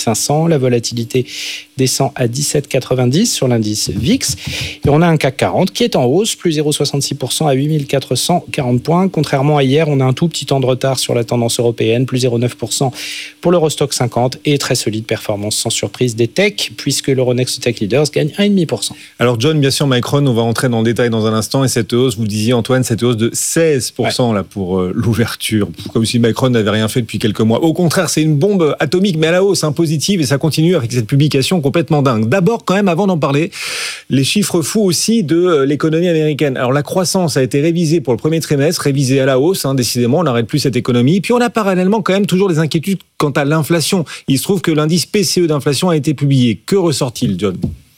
500. La volatilité descend à 17,90 sur l'indice VIX. Et on a un CAC 40 qui est en hausse, plus 0,66% à 8440 points. Contrairement à hier, on a un tout petit temps de retard sur la tendance européenne, plus 0,9% pour l'Eurostoxx 50 et très solide performance sans surprise des techs, puisque l'Euronext Tech Leaders gagne 1,5%. Alors John, bien sûr, Micron, on va rentrer dans le détail dans un instant, et cette hausse, vous le disiez Antoine, cette hausse de 16% là, pour l'ouverture, comme si Micron n'avait rien fait depuis quelques mois. Au contraire, c'est une bombe atomique, mais à la hausse, positive, et ça continue avec cette publication complètement dingue. D'abord, quand même, avant d'en parler, les chiffres fous aussi de l'économie américaine. Alors la croissance a été révisée pour le premier trimestre, révisée à la hausse, décidément, on n'arrête plus cette économie. Puis on a parallèlement quand même toujours des inquiétudes quant à l'inflation. Il se trouve que l'indice PCE d'inflation a été publié. Que ressort-il, John ?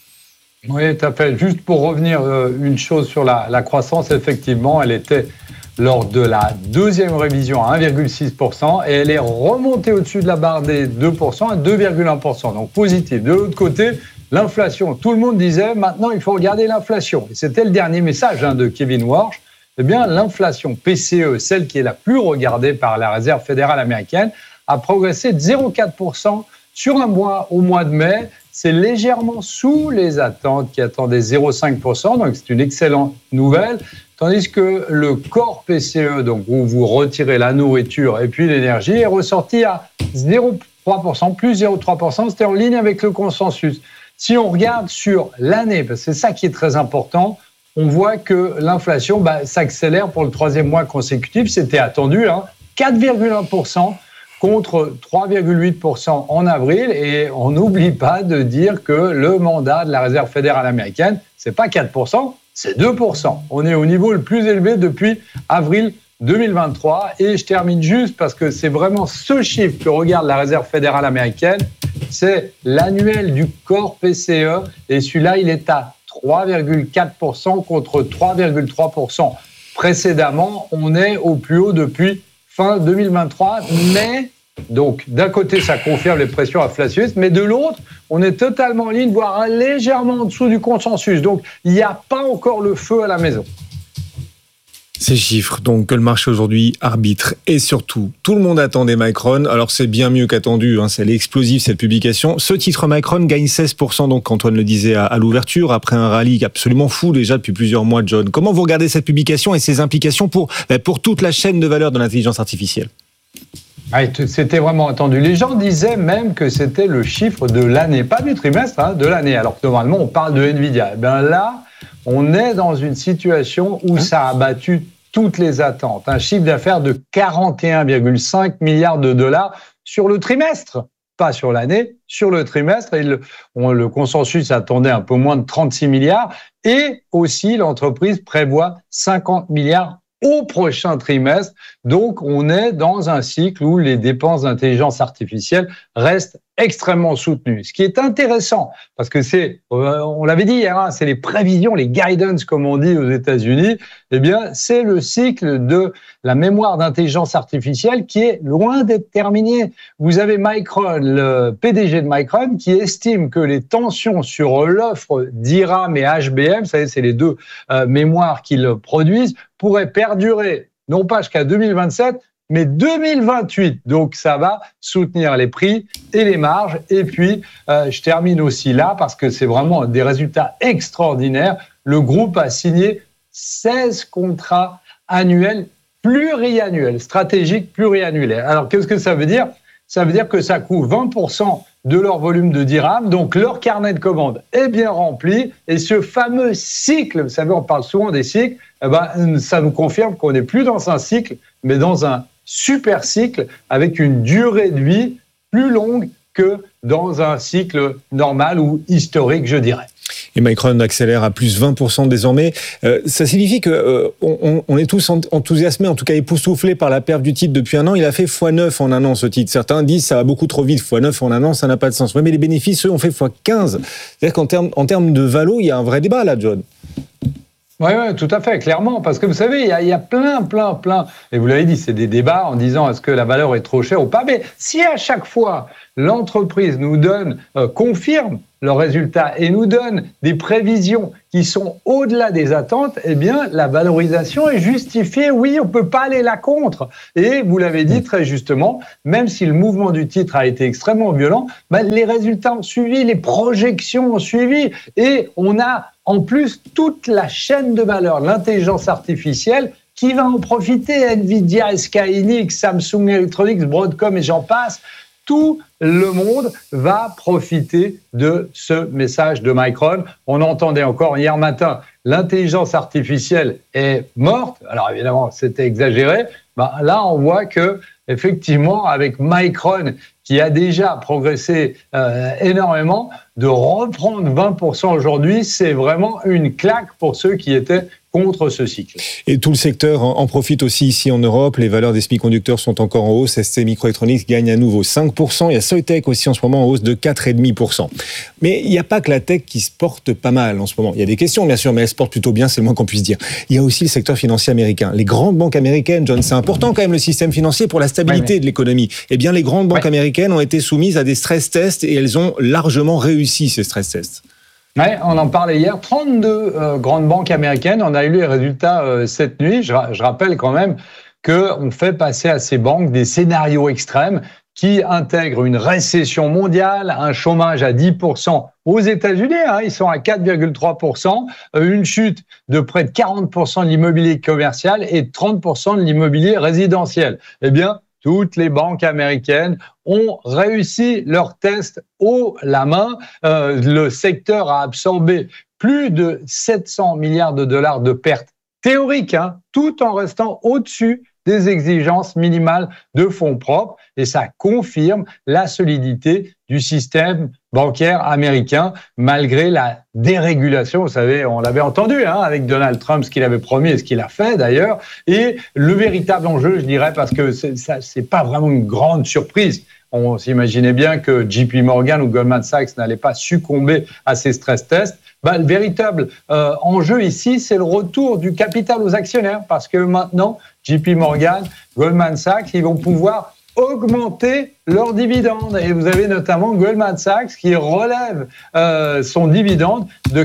Oui, tout à fait. Juste pour revenir une chose sur la croissance, effectivement, elle était lors de la deuxième révision à 1,6% et elle est remontée au-dessus de la barre des 2% à 2,1%. Donc positif. De l'autre côté, l'inflation. Tout le monde disait maintenant il faut regarder l'inflation. Et c'était le dernier message de Kevin Warsh. Eh bien, l'inflation PCE, celle qui est la plus regardée par la Réserve fédérale américaine, a progressé de 0,4% sur un mois au mois de mai. C'est légèrement sous les attentes qui attendaient 0,5%, donc c'est une excellente nouvelle. Tandis que le corps PCE, donc où vous retirez la nourriture et puis l'énergie, est ressorti à 0,3%, plus 0,3%. C'était en ligne avec le consensus. Si on regarde sur l'année, parce que c'est ça qui est très important, on voit que l'inflation s'accélère pour le troisième mois consécutif. C'était attendu, 4,1%. Contre 3,8% en avril. Et on n'oublie pas de dire que le mandat de la Réserve fédérale américaine, c'est pas 4%, c'est 2%. On est au niveau le plus élevé depuis avril 2023. Et je termine juste parce que c'est vraiment ce chiffre que regarde la Réserve fédérale américaine. C'est l'annuel du corps PCE. Et celui-là, il est à 3,4% contre 3,3%. Précédemment, on est au plus haut depuis fin 2023, mais donc d'un côté ça confirme les pressions inflationnistes, mais de l'autre on est totalement en ligne, voire légèrement en dessous du consensus. Donc il n'y a pas encore le feu à la maison. Ces chiffres donc que le marché aujourd'hui arbitre, et surtout tout le monde attendait Micron. Alors c'est bien mieux qu'attendu, c'est explosif cette publication. Ce titre Micron gagne 16%, donc Antoine le disait à l'ouverture, après un rallye absolument fou déjà depuis plusieurs mois. John, comment vous regardez cette publication et ses implications pour toute la chaîne de valeur de l'intelligence artificielle ? C'était vraiment attendu. Les gens disaient même que c'était le chiffre de l'année, pas du trimestre, de l'année, alors que normalement on parle de Nvidia. Là, on est dans une situation où ça a battu toutes les attentes. Un chiffre d'affaires de 41,5 milliards de dollars sur le trimestre, pas sur l'année, sur le trimestre. Et le consensus attendait un peu moins de 36 milliards. Et aussi, l'entreprise prévoit 50 milliards au prochain trimestre. Donc, on est dans un cycle où les dépenses d'intelligence artificielle restent extrêmement soutenues. Ce qui est intéressant, parce que on l'avait dit hier, c'est les prévisions, les guidance, comme on dit aux États-Unis, c'est le cycle de la mémoire d'intelligence artificielle qui est loin d'être terminé. Vous avez Micron, le PDG de Micron, qui estime que les tensions sur l'offre d'IRAM et HBM, vous savez, c'est les deux mémoires qu'ils produisent, pourraient perdurer, non pas jusqu'à 2027, mais 2028. Donc, ça va soutenir les prix et les marges. Et puis, je termine aussi là, parce que c'est vraiment des résultats extraordinaires. Le groupe a signé 16 contrats annuels pluriannuels, stratégiques pluriannuels. Alors, qu'est-ce que ça veut dire ? Ça veut dire que ça couvre 20% de leur volume de dirhams, donc leur carnet de commandes est bien rempli. Et ce fameux cycle, vous savez, on parle souvent des cycles, ça nous confirme qu'on n'est plus dans un cycle, mais dans un super cycle avec une durée de vie plus longue que dans un cycle normal ou historique, je dirais. Et Micron accélère à plus 20% désormais. Ça signifie qu'on est tous enthousiasmés, en tout cas époustouflés par la perte du titre depuis un an. Il a fait x9 en un an, ce titre. Certains disent que ça va beaucoup trop vite. x9 en un an, ça n'a pas de sens. Oui, mais les bénéfices, eux, ont fait x15. C'est-à-dire qu'en termes de valo, il y a un vrai débat là, John. Oui, tout à fait, clairement, parce que vous savez, il y a plein, et vous l'avez dit, c'est des débats en disant est-ce que la valeur est trop chère ou pas, mais si à chaque fois l'entreprise nous confirme leurs résultats et nous donnent des prévisions qui sont au-delà des attentes, eh bien, la valorisation est justifiée. Oui, on ne peut pas aller la contre. Et vous l'avez dit très justement, même si le mouvement du titre a été extrêmement violent, les résultats ont suivi, les projections ont suivi et on a en plus toute la chaîne de valeur, l'intelligence artificielle, qui va en profiter. Nvidia, SK Hynix, Samsung Electronics, Broadcom et j'en passe. Tout le monde va profiter de ce message de Micron. On entendait encore hier matin, l'intelligence artificielle est morte. Alors évidemment, c'était exagéré. Là, on voit que effectivement, avec Micron, qui a déjà progressé énormément, de reprendre 20% aujourd'hui, c'est vraiment une claque pour ceux qui étaient contre ce cycle. Et tout le secteur en profite aussi ici en Europe. Les valeurs des semi-conducteurs sont encore en hausse. ST Microelectronics gagne à nouveau 5%. Il y a Soitec aussi en ce moment en hausse de 4,5%. Mais il n'y a pas que la tech qui se porte pas mal en ce moment. Il y a des questions bien sûr, mais elle se porte plutôt bien, c'est le moins qu'on puisse dire. Il y a aussi le secteur financier américain. Les grandes banques américaines, John, c'est important quand même le système financier pour la stabilité de l'économie. Eh bien, les grandes banques américaines ont été soumises à des stress tests et elles ont largement réussi ces stress tests. Oui, on en parlait hier. 32 grandes banques américaines. On a eu les résultats cette nuit. Je rappelle quand même qu'on fait passer à ces banques des scénarios extrêmes qui intègrent une récession mondiale, un chômage à 10% aux États-Unis. Ils sont à 4,3%, une chute de près de 40% de l'immobilier commercial et 30% de l'immobilier résidentiel. Eh bien, toutes les banques américaines ont réussi leur test haut la main. Le secteur a absorbé plus de 700 milliards de dollars de pertes théoriques, tout en restant au-dessus des exigences minimales de fonds propres. Et ça confirme la solidité du système bancaire américain, malgré la dérégulation. Vous savez, on l'avait entendu avec Donald Trump, ce qu'il avait promis et ce qu'il a fait d'ailleurs. Et le véritable enjeu, je dirais, parce que c'est pas vraiment une grande surprise. On s'imaginait bien que JP Morgan ou Goldman Sachs n'allaient pas succomber à ces stress tests. Le véritable enjeu ici, c'est le retour du capital aux actionnaires, parce que maintenant, JP Morgan, Goldman Sachs, ils vont pouvoir augmenter leurs dividendes. Et vous avez notamment Goldman Sachs qui relève son dividende de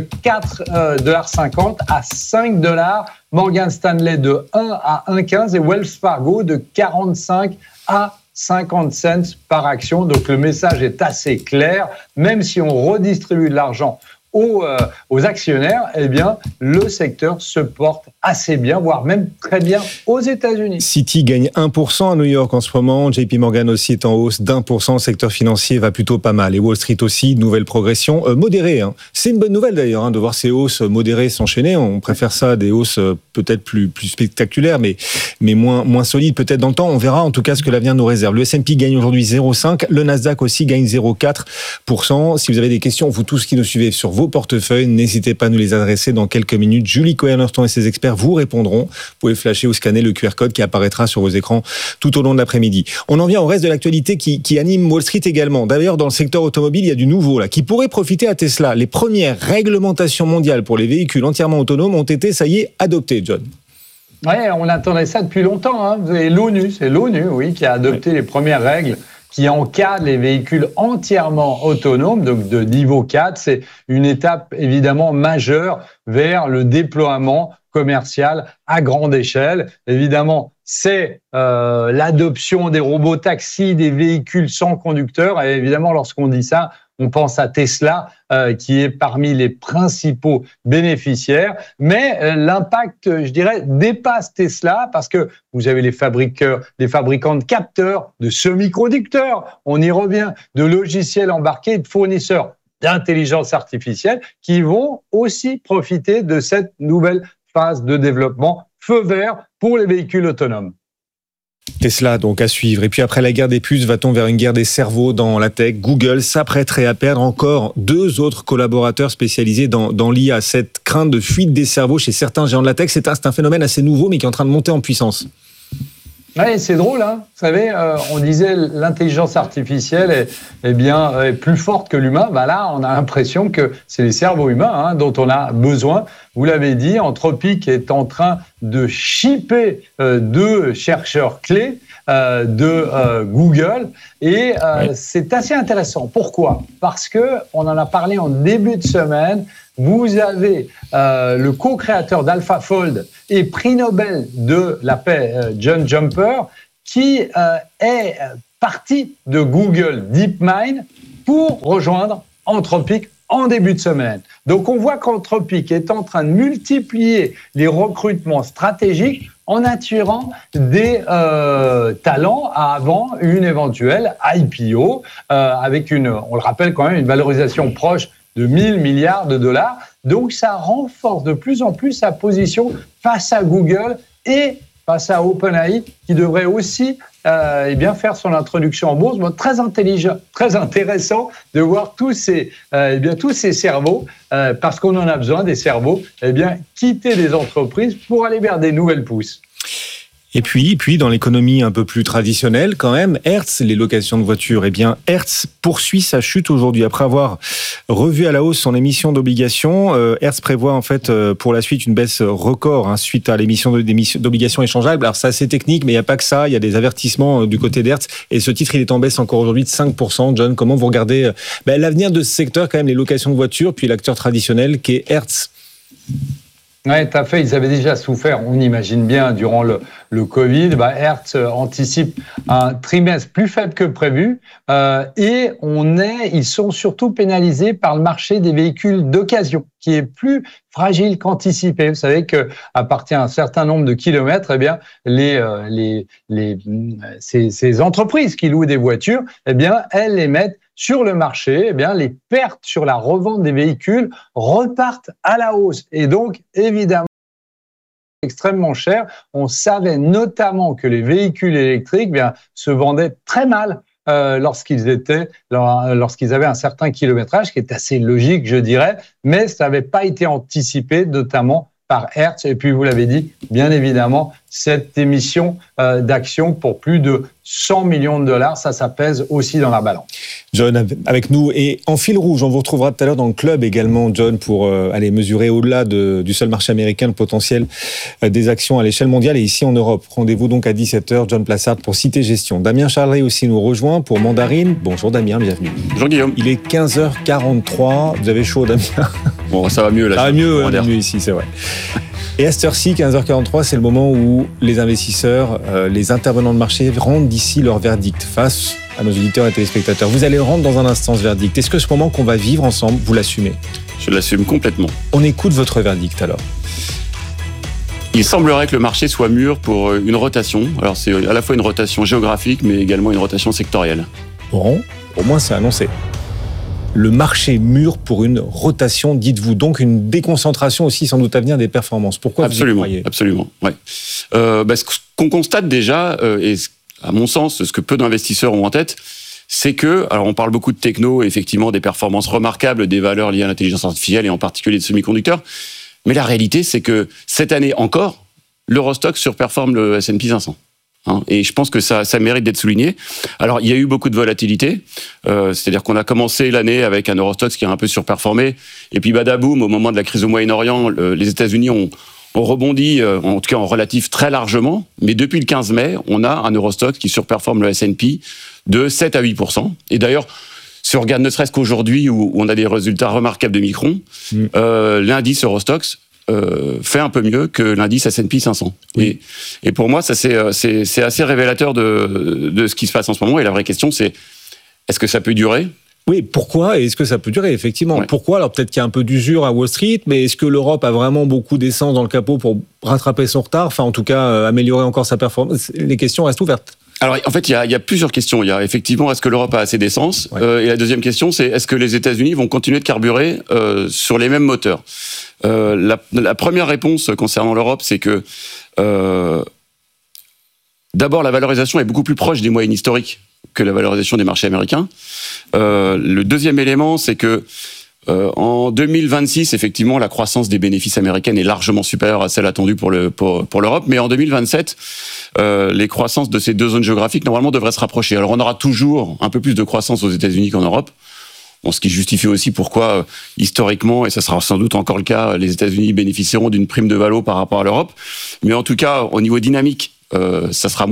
4,50$ à 5$, Morgan Stanley de 1 à 1,15 et Wells Fargo de 45 à 50 cents par action. Donc le message est assez clair. Même si on redistribue de l'argent aux actionnaires, eh bien, le secteur se porte assez bien, voire même très bien aux États-Unis. Citi gagne 1% à New York en ce moment. JP Morgan aussi est en hausse d'1%. Le secteur financier va plutôt pas mal. Et Wall Street aussi, nouvelle progression modérée. C'est une bonne nouvelle d'ailleurs de voir ces hausses modérées s'enchaîner. On préfère ça à des hausses peut-être plus spectaculaires, mais moins solides peut-être dans le temps. On verra en tout cas ce que l'avenir nous réserve. Le S&P gagne aujourd'hui 0,5%. Le Nasdaq aussi gagne 0,4%. Si vous avez des questions, vous tous qui nous suivez sur vos portefeuilles, n'hésitez pas à nous les adresser dans quelques minutes. Julie Cohen-Hurston et ses experts vous répondront. Vous pouvez flasher ou scanner le QR code qui apparaîtra sur vos écrans tout au long de l'après-midi. On en vient au reste de l'actualité qui anime Wall Street également. D'ailleurs, dans le secteur automobile, il y a du nouveau qui pourrait profiter à Tesla. Les premières réglementations mondiales pour les véhicules entièrement autonomes ont été, ça y est, adoptées, John. Oui, on attendait ça depuis longtemps. Vous avez l'ONU, qui a adopté les premières règles qui encadre les véhicules entièrement autonomes, donc de niveau 4. C'est une étape évidemment majeure vers le déploiement commercial à grande échelle. Évidemment, c'est l'adoption des robots taxis, des véhicules sans conducteur. Et évidemment, lorsqu'on dit ça, on pense à Tesla, qui est parmi les principaux bénéficiaires. Mais l'impact, je dirais, dépasse Tesla parce que vous avez les fabricants de capteurs, de semi-conducteurs, on y revient, de logiciels embarqués, de fournisseurs d'intelligence artificielle qui vont aussi profiter de cette nouvelle phase de développement. Feu vert pour les véhicules autonomes. Tesla donc à suivre. Et puis après la guerre des puces, va-t-on vers une guerre des cerveaux dans la tech? Google s'apprêterait à perdre encore 2 autres collaborateurs spécialisés dans l'IA. Cette crainte de fuite des cerveaux chez certains géants de la tech, c'est un phénomène assez nouveau mais qui est en train de monter en puissance. Oui, c'est drôle. Vous savez, on disait l'intelligence artificielle est plus forte que l'humain. Là, on a l'impression que c'est les cerveaux humains dont on a besoin. Vous l'avez dit, Anthropic est en train de shipper 2 chercheurs clés de Google. Et c'est assez intéressant. Pourquoi ? Parce que on en a parlé en début de semaine. Vous avez le co-créateur d'AlphaFold et prix Nobel de la paix, John Jumper, qui est parti de Google DeepMind pour rejoindre Anthropic en début de semaine. Donc on voit qu'Anthropic est en train de multiplier les recrutements stratégiques en attirant des talents avant une éventuelle IPO avec on le rappelle quand même, une valorisation proche de 1000 milliards de dollars. Donc ça renforce de plus en plus sa position face à Google et face à OpenAI, qui devrait aussi faire son introduction en bourse. Bon, très intelligent, très intéressant de voir tous ces cerveaux, parce qu'on en a besoin des cerveaux, quitter des entreprises pour aller vers des nouvelles pousses. Et puis, dans l'économie un peu plus traditionnelle, quand même, Hertz, les locations de voitures, Hertz poursuit sa chute aujourd'hui. Après avoir revu à la hausse son émission d'obligations, Hertz prévoit en fait pour la suite une baisse record suite à l'émission d'obligations échangeables. Alors c'est assez technique, mais il n'y a pas que ça, il y a des avertissements du côté d'Hertz. Et ce titre, il est en baisse encore aujourd'hui de 5%. John, comment vous regardez l'avenir de ce secteur, quand même, les locations de voitures, puis l'acteur traditionnel qui est Hertz ? Oui, tout à fait. Ils avaient déjà souffert, on imagine bien, durant le Covid. Hertz anticipe un trimestre plus faible que prévu et ils sont surtout pénalisés par le marché des véhicules d'occasion, qui est plus fragile qu'anticipé. Vous savez qu'à partir d'un certain nombre de kilomètres, ces entreprises qui louent des voitures, elles les mettent sur le marché. Les pertes sur la revente des véhicules repartent à la hausse. Et donc, évidemment, extrêmement cher. On savait notamment que les véhicules électriques se vendaient très mal lorsqu'ils avaient un certain kilométrage, qui est assez logique, je dirais, mais ça n'avait pas été anticipé, notamment par Hertz. Et puis, vous l'avez dit, bien évidemment, cette émission d'actions pour plus de 100 millions de dollars, ça pèse aussi dans la balance. John, avec nous. Et en fil rouge, on vous retrouvera tout à l'heure dans le club également, John, pour aller mesurer au-delà du seul marché américain le potentiel des actions à l'échelle mondiale et ici en Europe. Rendez-vous donc à 17h, John Plassard pour Cité Gestion. Damien Charlet aussi nous rejoint pour Mandarine. Bonjour Damien, bienvenue. Bonjour Guillaume. Il est 15h43. Vous avez chaud, Damien ? Bon, ça va mieux là. Ça va mieux ici, c'est vrai. Et à cette heure-ci, 15h43, c'est le moment où les investisseurs, les intervenants de marché rendent d'ici leur verdict face à nos auditeurs et téléspectateurs. Vous allez rendre dans un instant ce verdict. Est-ce que ce moment qu'on va vivre ensemble, vous l'assumez ? Je l'assume complètement. On écoute votre verdict alors. Il semblerait que le marché soit mûr pour une rotation. Alors c'est à la fois une rotation géographique, mais également une rotation sectorielle. Bon, au moins c'est annoncé. Le marché mûr pour une rotation, dites-vous. Donc une déconcentration aussi sans doute à venir des performances. Pourquoi vous y croyez ? Absolument, ouais. Ce qu'on constate déjà, et à mon sens, ce que peu d'investisseurs ont en tête, c'est que, alors on parle beaucoup de techno, effectivement des performances remarquables, des valeurs liées à l'intelligence artificielle et en particulier de semi-conducteurs, mais la réalité c'est que cette année encore, l'Eurostoxx surperforme le S&P 500. Et je pense que ça mérite d'être souligné. Alors, il y a eu beaucoup de volatilité. C'est-à-dire qu'on a commencé l'année avec un Eurostoxx qui a un peu surperformé. Et puis, badaboum, au moment de la crise au Moyen-Orient, les États-Unis ont rebondi, en tout cas en relatif très largement. Mais depuis le 15 mai, on a un Eurostoxx qui surperforme le S&P de 7 à 8%. Et d'ailleurs, si on regarde ne serait-ce qu'aujourd'hui où on a des résultats remarquables de Micron, l'indice Eurostoxx fait un peu mieux que l'indice S&P 500. Oui. Et pour moi, ça c'est assez révélateur de ce qui se passe en ce moment. Et la vraie question, c'est est-ce que ça peut durer ? Oui, pourquoi ? Et est-ce que ça peut durer, effectivement ? Pourquoi ? Alors peut-être qu'il y a un peu d'usure à Wall Street, mais est-ce que l'Europe a vraiment beaucoup d'essence dans le capot pour rattraper son retard ? Enfin, en tout cas, améliorer encore sa performance ? Les questions restent ouvertes. Alors, en fait, il y a plusieurs questions. Il y a effectivement, est-ce que l'Europe a assez d'essence ? Et la deuxième question, c'est est-ce que les États-Unis vont continuer de carburer sur les mêmes moteurs ? La première réponse concernant l'Europe, c'est que d'abord, la valorisation est beaucoup plus proche des moyennes historiques que la valorisation des marchés américains. Le deuxième élément, c'est que en 2026, effectivement, la croissance des bénéfices américaines est largement supérieure à celle attendue pour l'Europe. Mais en 2027, les croissances de ces deux zones géographiques, normalement, devraient se rapprocher. Alors, on aura toujours un peu plus de croissance aux États-Unis qu'en Europe. Bon, ce qui justifie aussi pourquoi, historiquement, et ça sera sans doute encore le cas, les États-Unis bénéficieront d'une prime de valo par rapport à l'Europe. Mais en tout cas, au niveau dynamique, ça sera moins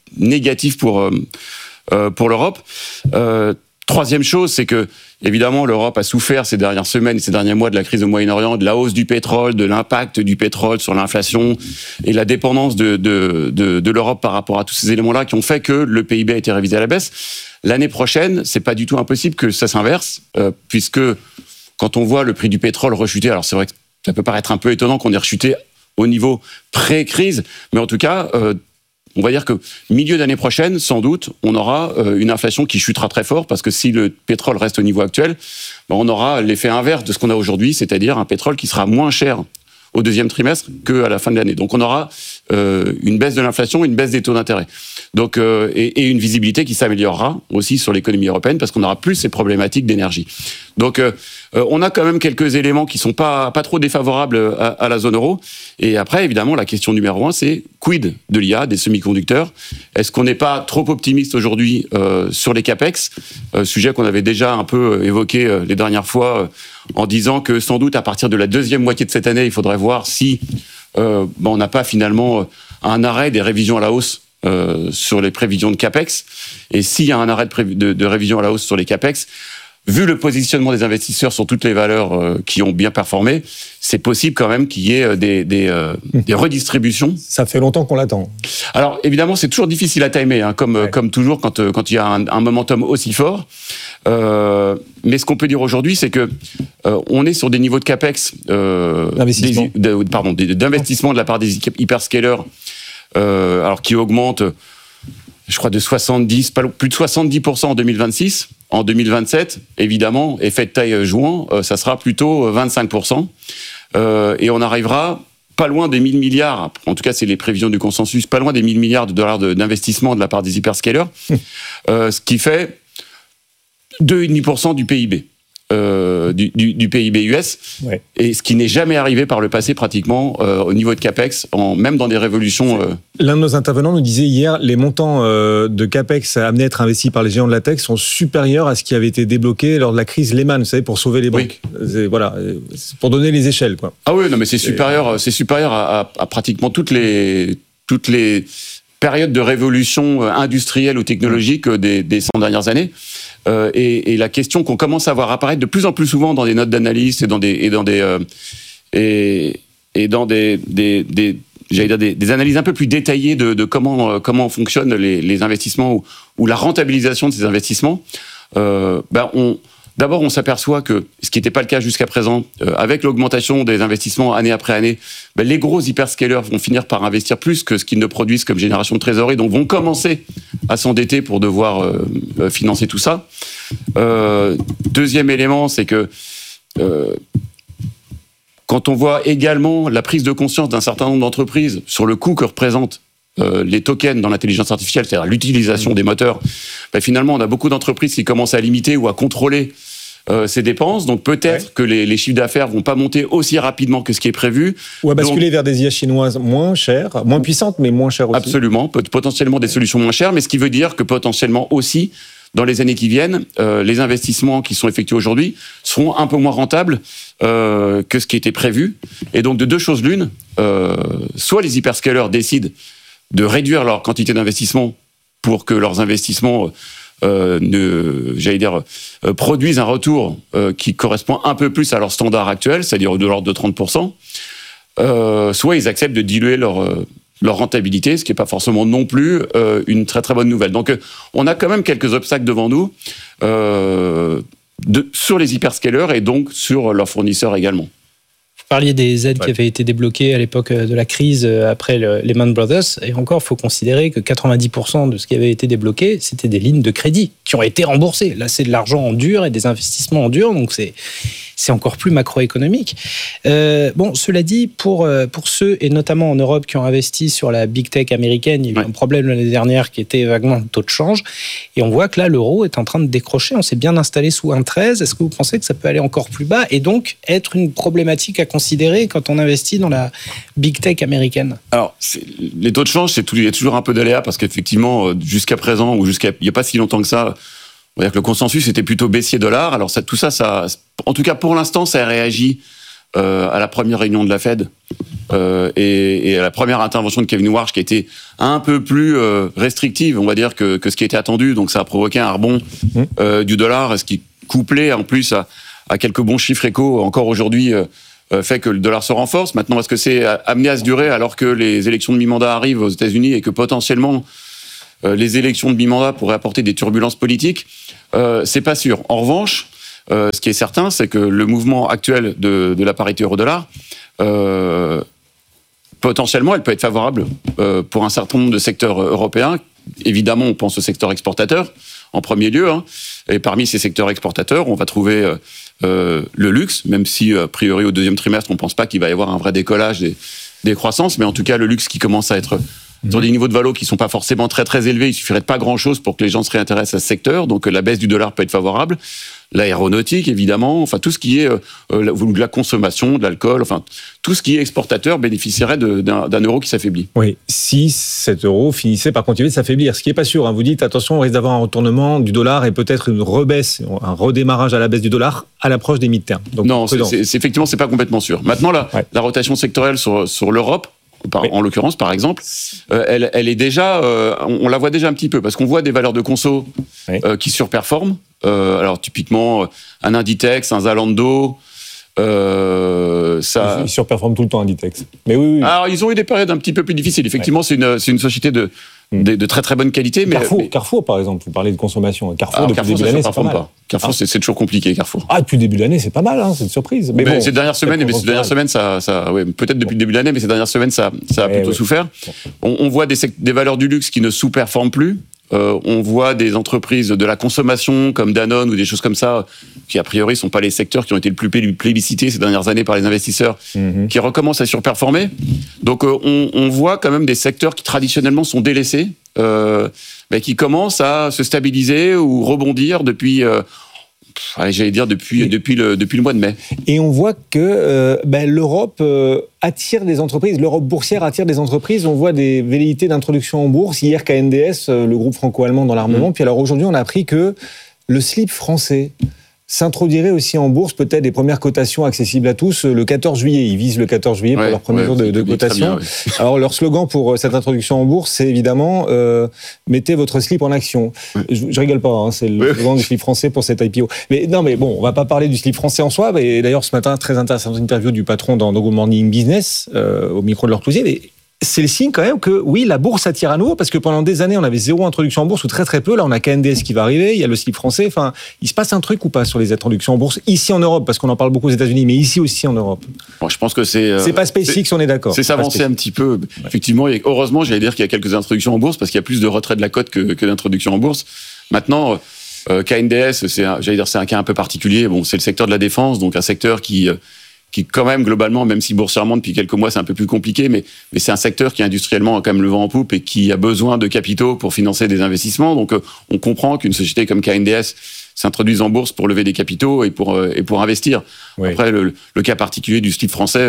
négatif pour l'Europe. Troisième chose, c'est que évidemment l'Europe a souffert ces dernières semaines, ces derniers mois de la crise au Moyen-Orient, de la hausse du pétrole, de l'impact du pétrole sur l'inflation et la dépendance de l'Europe par rapport à tous ces éléments-là qui ont fait que le PIB a été révisé à la baisse. L'année prochaine, c'est pas du tout impossible que ça s'inverse, puisque quand on voit le prix du pétrole rechuter, alors c'est vrai que ça peut paraître un peu étonnant qu'on ait rechuté au niveau pré-crise, mais en tout cas, on va dire que milieu d'année prochaine, sans doute, on aura une inflation qui chutera très fort, parce que si le pétrole reste au niveau actuel, on aura l'effet inverse de ce qu'on a aujourd'hui, c'est-à-dire un pétrole qui sera moins cher au deuxième trimestre qu'à la fin de l'année. Donc on aura une baisse de l'inflation, une baisse des taux d'intérêt. Donc, et une visibilité qui s'améliorera aussi sur l'économie européenne, parce qu'on n'aura plus ces problématiques d'énergie. Donc on a quand même quelques éléments qui sont pas trop défavorables à la zone euro. Et après, évidemment, la question numéro 1, c'est quid de l'IA, des semi-conducteurs. Est-ce qu'on n'est pas trop optimiste aujourd'hui sur les CAPEX, sujet qu'on avait déjà un peu évoqué les dernières fois, en disant que sans doute à partir de la deuxième moitié de cette année, il faudrait voir si on n'a pas finalement un arrêt des révisions à la hausse sur les prévisions de CAPEX. Et s'il y a un arrêt de révision à la hausse sur les CAPEX, vu le positionnement des investisseurs sur toutes les valeurs qui ont bien performé, c'est possible quand même qu'il y ait des redistributions. Ça fait longtemps qu'on l'attend. Alors évidemment, c'est toujours difficile à timer, hein, comme toujours quand il y a un momentum aussi fort. Mais ce qu'on peut dire aujourd'hui, c'est que on est sur des niveaux de capex d'investissement de la part des hyperscalers, alors qui augmentent, je crois, de 70, plus de 70% en 2026. En 2027, évidemment, effet de taille jouant, ça sera plutôt 25%. Et on arrivera pas loin des 1000 milliards, en tout cas c'est les prévisions du consensus, pas loin des 1000 milliards de dollars d'investissement de la part des hyperscalers, ce qui fait 2,5% du PIB. Du PIB US, ouais. Et ce qui n'est jamais arrivé par le passé pratiquement au niveau de CAPEX, même dans des révolutions. L'un de nos intervenants nous disait hier, les montants de CAPEX amenés à être investis par les géants de la tech sont supérieurs à ce qui avait été débloqué lors de la crise Lehman, vous savez, pour sauver les banques. Oui. Voilà, c'est pour donner les échelles, quoi. Ah oui, non, mais c'est supérieur à pratiquement toutes les périodes de révolution industrielle ou technologique des 100 dernières années. Et la question qu'on commence à voir apparaître de plus en plus souvent dans des notes d'analyse et dans des analyses un peu plus détaillées de comment fonctionnent les investissements ou la rentabilisation de ces investissements. D'abord, on s'aperçoit que, ce qui n'était pas le cas jusqu'à présent, avec l'augmentation des investissements année après année, les gros hyperscalers vont finir par investir plus que ce qu'ils ne produisent comme génération de trésorerie, donc vont commencer à s'endetter pour devoir financer tout ça. Deuxième élément, c'est que quand on voit également la prise de conscience d'un certain nombre d'entreprises sur le coût que représentent les tokens dans l'intelligence artificielle, c'est-à-dire l'utilisation des moteurs, finalement, on a beaucoup d'entreprises qui commencent à limiter ou à contrôler ces dépenses. Donc peut-être que les chiffres d'affaires vont pas monter aussi rapidement que ce qui est prévu. Ou à basculer vers des IA chinoises moins chères, moins puissantes, mais moins chères aussi. Absolument, potentiellement des solutions moins chères, mais ce qui veut dire que potentiellement aussi, dans les années qui viennent, les investissements qui sont effectués aujourd'hui seront un peu moins rentables que ce qui était prévu. Et donc de deux choses l'une, soit les hyperscalers décident de réduire leur quantité d'investissement pour que leurs investissements produisent un retour qui correspond un peu plus à leur standard actuel, c'est-à-dire de l'ordre de 30%, soit ils acceptent de diluer leur rentabilité, ce qui n'est pas forcément non plus une très très bonne nouvelle. Donc on a quand même quelques obstacles devant nous sur les hyperscalers et donc sur leurs fournisseurs également. Vous parliez des aides qui avaient été débloquées à l'époque de la crise après Lehman Brothers. Et encore, il faut considérer que 90% de ce qui avait été débloqué, c'était des lignes de crédit qui ont été remboursées. Là, c'est de l'argent en dur et des investissements en dur. Donc, c'est encore plus macroéconomique. Cela dit, pour ceux, et notamment en Europe, qui ont investi sur la big tech américaine, il y a eu un problème l'année dernière qui était vaguement le taux de change. Et on voit que là, l'euro est en train de décrocher. On s'est bien installé sous 1,13. Est-ce que vous pensez que ça peut aller encore plus bas et donc être une problématique à considérer quand on investit dans la big tech américaine? Alors, les taux de change, il y a toujours un peu d'aléa parce qu'effectivement, jusqu'à présent, ou il n'y a pas si longtemps que ça, on va dire que le consensus était plutôt baissier dollar. Alors tout ça, en tout cas pour l'instant, ça réagit à la première réunion de la Fed et à la première intervention de Kevin Warsh qui a été un peu plus restrictive, on va dire, que ce qui était attendu. Donc ça a provoqué un rebond du dollar, ce qui couplé en plus à quelques bons chiffres échos encore aujourd'hui fait que le dollar se renforce. Maintenant, est-ce que c'est amené à se durer alors que les élections de mi-mandat arrivent aux États-Unis et que potentiellement les élections de mi-mandat pourraient apporter des turbulences politiques? C'est pas sûr. En revanche, ce qui est certain, c'est que le mouvement actuel de la parité euro-dollar, potentiellement, elle peut être favorable pour un certain nombre de secteurs européens. Évidemment, on pense au secteur exportateur en premier lieu, hein. Et parmi ces secteurs exportateurs, on va trouver le luxe, même si a priori au deuxième trimestre, on ne pense pas qu'il va y avoir un vrai décollage des croissances, mais en tout cas le luxe qui commence à être sur des niveaux de valo qui ne sont pas forcément très très élevés. Il suffirait de pas grand-chose pour que les gens se réintéressent à ce secteur, donc la baisse du dollar peut être favorable. L'aéronautique, évidemment, enfin tout ce qui est de la consommation, de l'alcool, enfin tout ce qui est exportateur bénéficierait d'un euro qui s'affaiblit. Oui, si cet euro finissait par continuer de s'affaiblir, ce qui n'est pas sûr. Hein. Vous dites, attention, on risque d'avoir un retournement du dollar et peut-être une rebaisse, un redémarrage à la baisse du dollar à l'approche des mi-termes. Donc, non, effectivement, c'est pas complètement sûr. Maintenant, la rotation sectorielle sur l'Europe, en l'occurrence, par exemple, elle est déjà, on la voit déjà un petit peu, parce qu'on voit des valeurs de conso qui surperforment. Alors, typiquement, un Inditex, un Zalando, ça... Ils surperforment tout le temps, Inditex. Mais oui. Alors, ils ont eu des périodes un petit peu plus difficiles. Effectivement, c'est une société de très très bonne qualité. Carrefour, par exemple, vous parlez de consommation. Carrefour, depuis le début de l'année, c'est pas mal. Carrefour, c'est toujours compliqué, Carrefour. Depuis le début de l'année, c'est pas mal, hein, c'est une surprise. Mais bon, ces dernières semaines, peut-être depuis le début de l'année, mais ces dernières semaines, ça a plutôt souffert. On voit des valeurs du luxe qui ne sous-performent plus. On voit des entreprises de la consommation comme Danone ou des choses comme ça qui a priori sont pas les secteurs qui ont été le plus plébiscités ces dernières années par les investisseurs, qui recommencent à surperformer. Donc on voit quand même des secteurs qui traditionnellement sont délaissés, mais qui commencent à se stabiliser ou rebondir depuis le mois de mai. Et on voit que l'Europe attire des entreprises, l'Europe boursière attire des entreprises. On voit des velléités d'introduction en bourse. Hier, KNDS, le groupe franco-allemand dans l'armement. Puis alors aujourd'hui, on a appris que le slip français s'introduirait aussi en bourse, peut-être des premières cotations accessibles à tous le 14 juillet. Ils visent le 14 juillet pour leur premier jour de cotation. Bien, Alors, leur slogan pour cette introduction en bourse, c'est évidemment mettez votre slip en action. Je rigole pas, hein, c'est le slogan du slip français pour cette IPO. Mais bon, on va pas parler du slip français en soi. Et d'ailleurs, ce matin, très intéressante interview du patron dans Good Morning Business, au micro de Laure Clousier. Mais c'est le signe quand même que oui, la bourse attire à nouveau, parce que pendant des années, on avait zéro introduction en bourse ou très très peu. Là, on a KNDS qui va arriver, il y a le slip français. Enfin, il se passe un truc ou pas sur les introductions en bourse ici en Europe, parce qu'on en parle beaucoup aux États-Unis, mais ici aussi en Europe. Bon, je pense que c'est pas spécifique, on est d'accord. C'est s'avancer un petit peu. Effectivement, et heureusement, j'allais dire qu'il y a quelques introductions en bourse, parce qu'il y a plus de retrait de la cote que d'introduction en bourse. Maintenant, KNDS, c'est un cas un peu particulier. Bon, c'est le secteur de la défense, donc un secteur qui quand même, globalement, même si boursièrement, depuis quelques mois, c'est un peu plus compliqué, mais c'est un secteur qui, industriellement, a quand même le vent en poupe et qui a besoin de capitaux pour financer des investissements. Donc, on comprend qu'une société comme KNDS s'introduise en bourse pour lever des capitaux et pour investir. Oui. Après, le cas particulier du slip français,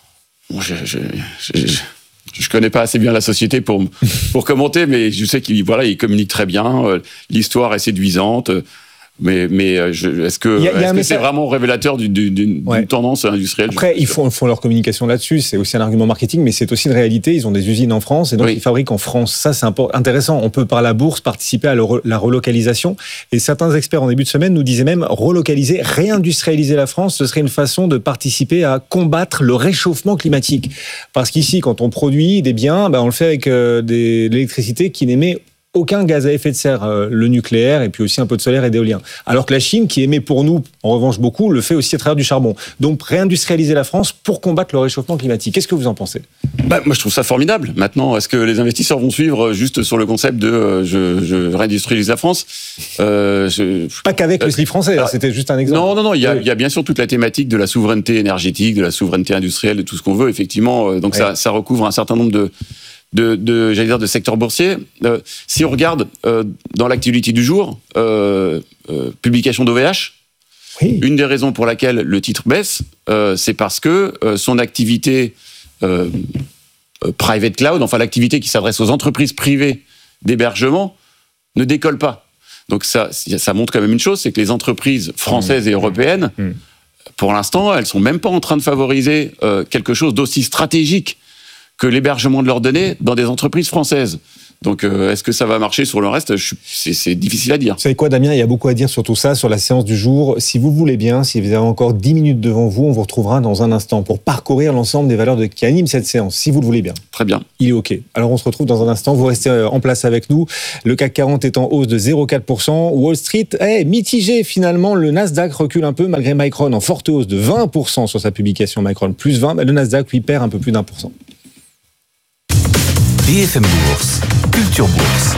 je connais pas assez bien la société pour commenter, mais je sais qu'il communique très bien. L'histoire est séduisante. Mais est-ce que c'est vraiment révélateur d'une tendance industrielle? Après, ils font leur communication là-dessus. C'est aussi un argument marketing, mais c'est aussi une réalité. Ils ont des usines en France et donc ils fabriquent en France. Ça, c'est intéressant. On peut, par la bourse, participer à la relocalisation. Et certains experts, en début de semaine, nous disaient même relocaliser, réindustrialiser la France, ce serait une façon de participer à combattre le réchauffement climatique. Parce qu'ici, quand on produit des biens, on le fait avec de l'électricité qui n'émet aucun gaz à effet de serre, le nucléaire et puis aussi un peu de solaire et d'éolien. Alors que la Chine, qui émet pour nous, en revanche, beaucoup, le fait aussi à travers du charbon. Donc, réindustrialiser la France pour combattre le réchauffement climatique. Qu'est-ce que vous en pensez ? Moi, je trouve ça formidable. Maintenant, est-ce que les investisseurs vont suivre juste sur le concept de je réindustrialise la France Pas qu'avec le slip français, c'était juste un exemple. Non. Il y a bien sûr toute la thématique de la souveraineté énergétique, de la souveraineté industrielle, de tout ce qu'on veut, effectivement. Donc, ça recouvre un certain nombre de secteurs boursiers. Si on regarde dans l'actualité du jour, publication d'OVH, une des raisons pour laquelle le titre baisse, c'est parce que son activité private cloud, enfin l'activité qui s'adresse aux entreprises privées d'hébergement, ne décolle pas. Donc ça montre quand même une chose, c'est que les entreprises françaises et européennes pour l'instant, elles sont même pas en train de favoriser quelque chose d'aussi stratégique que l'hébergement de leurs données dans des entreprises françaises. Donc, est-ce que ça va marcher sur le reste ? C'est difficile à dire. Vous savez quoi, Damien ? Il y a beaucoup à dire sur tout ça, sur la séance du jour. Si vous le voulez bien, si vous avez encore 10 minutes devant vous, on vous retrouvera dans un instant pour parcourir l'ensemble des valeurs qui animent cette séance, si vous le voulez bien. Très bien. Il est OK. Alors, on se retrouve dans un instant. Vous restez en place avec nous. Le CAC 40 est en hausse de 0,4%. Wall Street est mitigé, finalement. Le Nasdaq recule un peu, malgré Micron en forte hausse de 20% sur sa publication Micron, plus 20. Le Nasdaq, lui, perd un peu plus d'1%. BFM Bourse, Culture Bourse.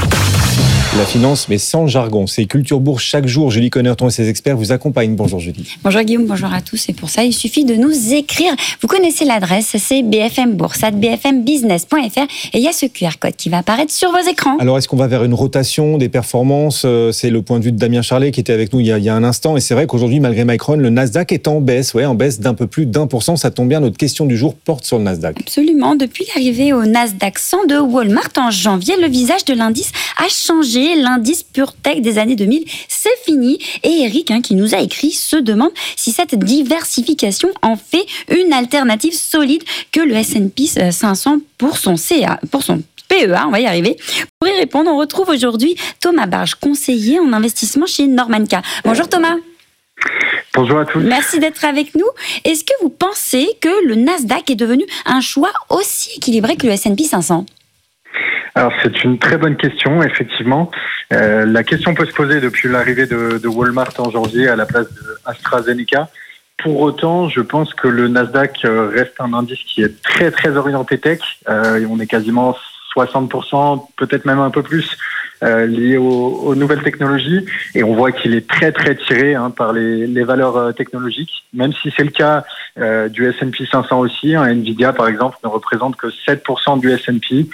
La finance, mais sans jargon. C'est Culture Bourse chaque jour. Julie Connerton et ses experts vous accompagnent. Bonjour Julie. Bonjour Guillaume, bonjour à tous. Et pour ça, il suffit de nous écrire. Vous connaissez l'adresse, c'est bfmbourse@bfmbusiness.fr. Et il y a ce QR code qui va apparaître sur vos écrans. Alors, est-ce qu'on va vers une rotation des performances ? C'est le point de vue de Damien Charlet qui était avec nous il y a un instant. Et c'est vrai qu'aujourd'hui, malgré Micron, le Nasdaq est en baisse. Ouais, en baisse d'un peu plus d'1%. Ça tombe bien, notre question du jour porte sur le Nasdaq. Absolument. Depuis l'arrivée au Nasdaq 100 de Walmart en janvier, le visage de l'indice a changé. L'indice Pure Tech des années 2000, c'est fini. Et Eric, qui nous a écrit, se demande si cette diversification en fait une alternative solide que le S&P 500 pour son CA, pour son PEA, on va y arriver. Pour y répondre, on retrouve aujourd'hui Thomas Barge, conseiller en investissement chez Normanca. Bonjour Thomas. Bonjour à tous. Merci d'être avec nous. Est-ce que vous pensez que le Nasdaq est devenu un choix aussi équilibré que le S&P 500 ? Alors c'est une très bonne question, effectivement. La question peut se poser depuis l'arrivée de Walmart en janvier à la place de AstraZeneca. Pour autant, je pense que le Nasdaq reste un indice qui est très très orienté tech. On est quasiment 60%, peut-être même un peu plus, lié aux nouvelles technologies. Et on voit qu'il est très très tiré par les valeurs technologiques, même si c'est le cas du S&P 500 aussi. Nvidia, par exemple, ne représente que 7% du S&P,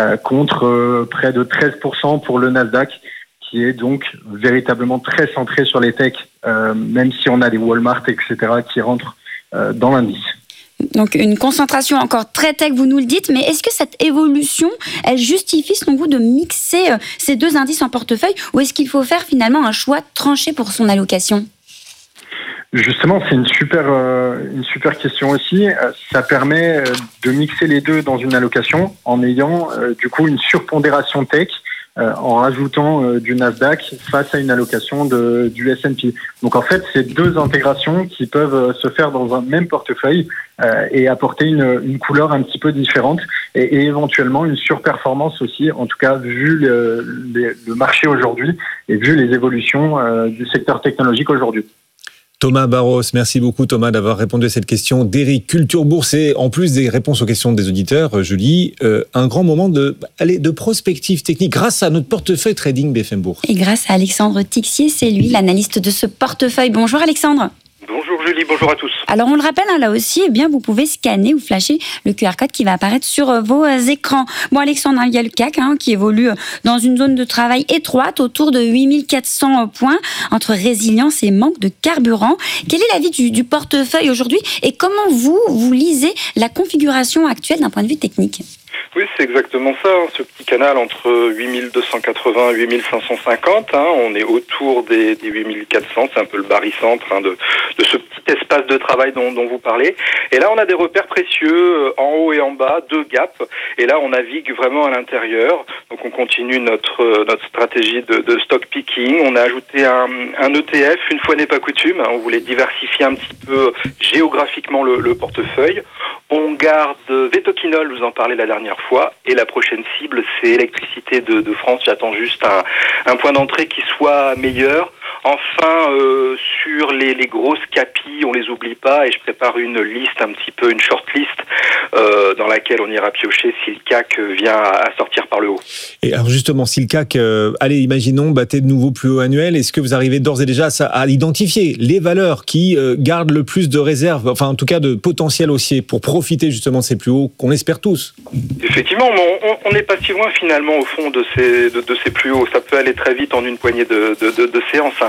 contre près de 13% pour le Nasdaq, qui est donc véritablement très centré sur les techs, même si on a des Walmart, etc., qui rentrent dans l'indice. Donc une concentration encore très tech, vous nous le dites, mais est-ce que cette évolution, elle justifie selon vous de mixer ces deux indices en portefeuille, ou est-ce qu'il faut faire finalement un choix tranché pour son allocation ? Justement, c'est une super question aussi. Ça permet de mixer les deux dans une allocation en ayant du coup une surpondération tech, en rajoutant du Nasdaq face à une allocation du S&P. Donc en fait, c'est deux intégrations qui peuvent se faire dans un même portefeuille et apporter une couleur un petit peu différente et éventuellement une surperformance aussi, en tout cas vu le marché aujourd'hui et vu les évolutions du secteur technologique aujourd'hui. Thomas Barros, merci beaucoup Thomas d'avoir répondu à cette question d'Eric. Culture Bourse et en plus des réponses aux questions des auditeurs, Julie, un grand moment de prospective technique grâce à notre portefeuille trading BFM Bourse. Et grâce à Alexandre Tixier, c'est lui l'analyste de ce portefeuille. Bonjour Alexandre. Bonjour Julie, bonjour à tous. Alors on le rappelle, là aussi, vous pouvez scanner ou flasher le QR code qui va apparaître sur vos écrans. Bon Alexandre, il y a le CAC qui évolue dans une zone de travail étroite autour de 8400 points entre résilience et manque de carburant. Quel est l'avis du portefeuille aujourd'hui et comment vous lisez la configuration actuelle d'un point de vue technique ? Oui, c'est exactement ça, ce petit canal entre 8280 et 8550, on est autour des 8400, c'est un peu le barycentre de ce petit espace de travail dont vous parlez. Et là, on a des repères précieux en haut et en bas, deux gaps, et là, on navigue vraiment à l'intérieur. Donc, on continue notre stratégie de stock picking. On a ajouté un ETF, une fois n'est pas coutume. On voulait diversifier un petit peu géographiquement le portefeuille. On garde Vetoquinol, vous en parlez la dernière fois, et la prochaine cible, c'est Électricité de France. J'attends juste un point d'entrée qui soit meilleur. Enfin, sur les grosses capis, on les oublie pas, et je prépare une liste un petit peu, une shortlist, dans laquelle on ira piocher si le CAC vient à sortir par le haut. Et alors justement, si le CAC, allez, imaginons, battait de nouveau plus haut annuel, est-ce que vous arrivez d'ores et déjà à identifier les valeurs qui gardent le plus de réserves, enfin en tout cas de potentiel haussier, pour profiter justement de ces plus hauts qu'on espère tous? Effectivement, on n'est pas si loin finalement au fond de ces plus hauts. Ça peut aller très vite en une poignée de séances.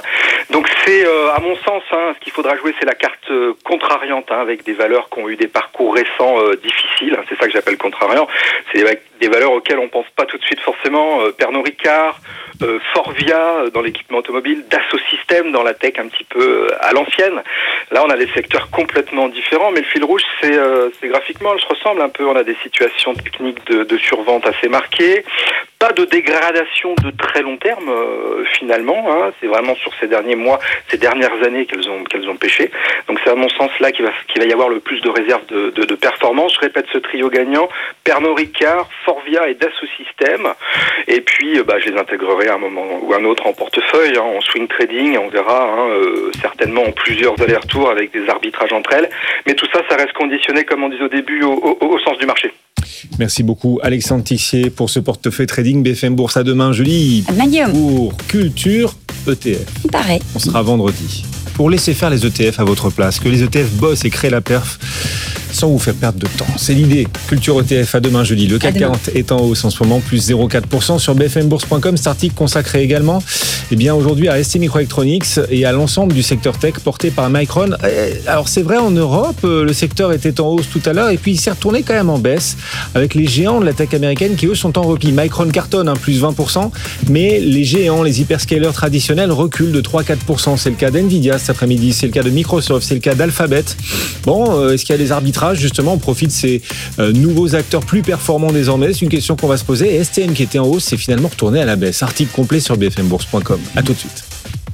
Donc c'est, à mon sens, ce qu'il faudra jouer, c'est la carte contrariante, avec des valeurs qui ont eu des parcours récents difficiles. C'est ça que j'appelle contrariant. C'est des valeurs auxquelles on pense pas tout de suite forcément. Pernod Ricard, Forvia dans l'équipement automobile, Dassault Systèmes dans la tech un petit peu à l'ancienne. Là, on a des secteurs complètement différents, mais le fil rouge, c'est graphiquement, elle se ressemble un peu. On a des situations techniques de survente assez marquées. Pas de dégradation de très long terme, finalement. C'est vraiment sur ces derniers mois, ces dernières années qu'elles ont pêché. Donc c'est à mon sens là qu'il va y avoir le plus de réserves de performance. Je répète ce trio gagnant: Pernod Ricard, Forvia et Dassault Systèmes. Et puis je les intégrerai à un moment ou un autre en portefeuille, en swing trading. On verra certainement en plusieurs allers-retours avec des arbitrages entre elles. Mais tout ça, ça reste conditionné, comme on disait au début, au sens du marché. Merci beaucoup Alexandre Tixier pour ce portefeuille trading BFM Bourse. À demain, Julie, pour Culture ETF. Pareil. On sera vendredi. Pour laisser faire les ETF à votre place, que les ETF bossent et créent la perf sans vous faire perdre de temps. C'est l'idée. Culture ETF, à demain jeudi. Le CAC 40 est en hausse en ce moment, plus 0,4% sur bfmbourse.com. Cet article consacré également aujourd'hui à STMicroelectronics et à l'ensemble du secteur tech porté par Micron. Alors c'est vrai, en Europe, le secteur était en hausse tout à l'heure et puis il s'est retourné quand même en baisse avec les géants de la tech américaine qui eux sont en repli. Micron cartonne, plus 20%, mais les géants, les hyperscalers traditionnels reculent de 3-4%. C'est le cas d'NVIDIA cet après-midi, c'est le cas de Microsoft, c'est le cas d'Alphabet. Bon, est-ce qu'il y a des arbitrages justement au profit de ces nouveaux acteurs plus performants désormais? C'est une question qu'on va se poser. Et STM qui était en hausse s'est finalement retourné à la baisse. Article complet sur bfmbourse.com. À tout de suite.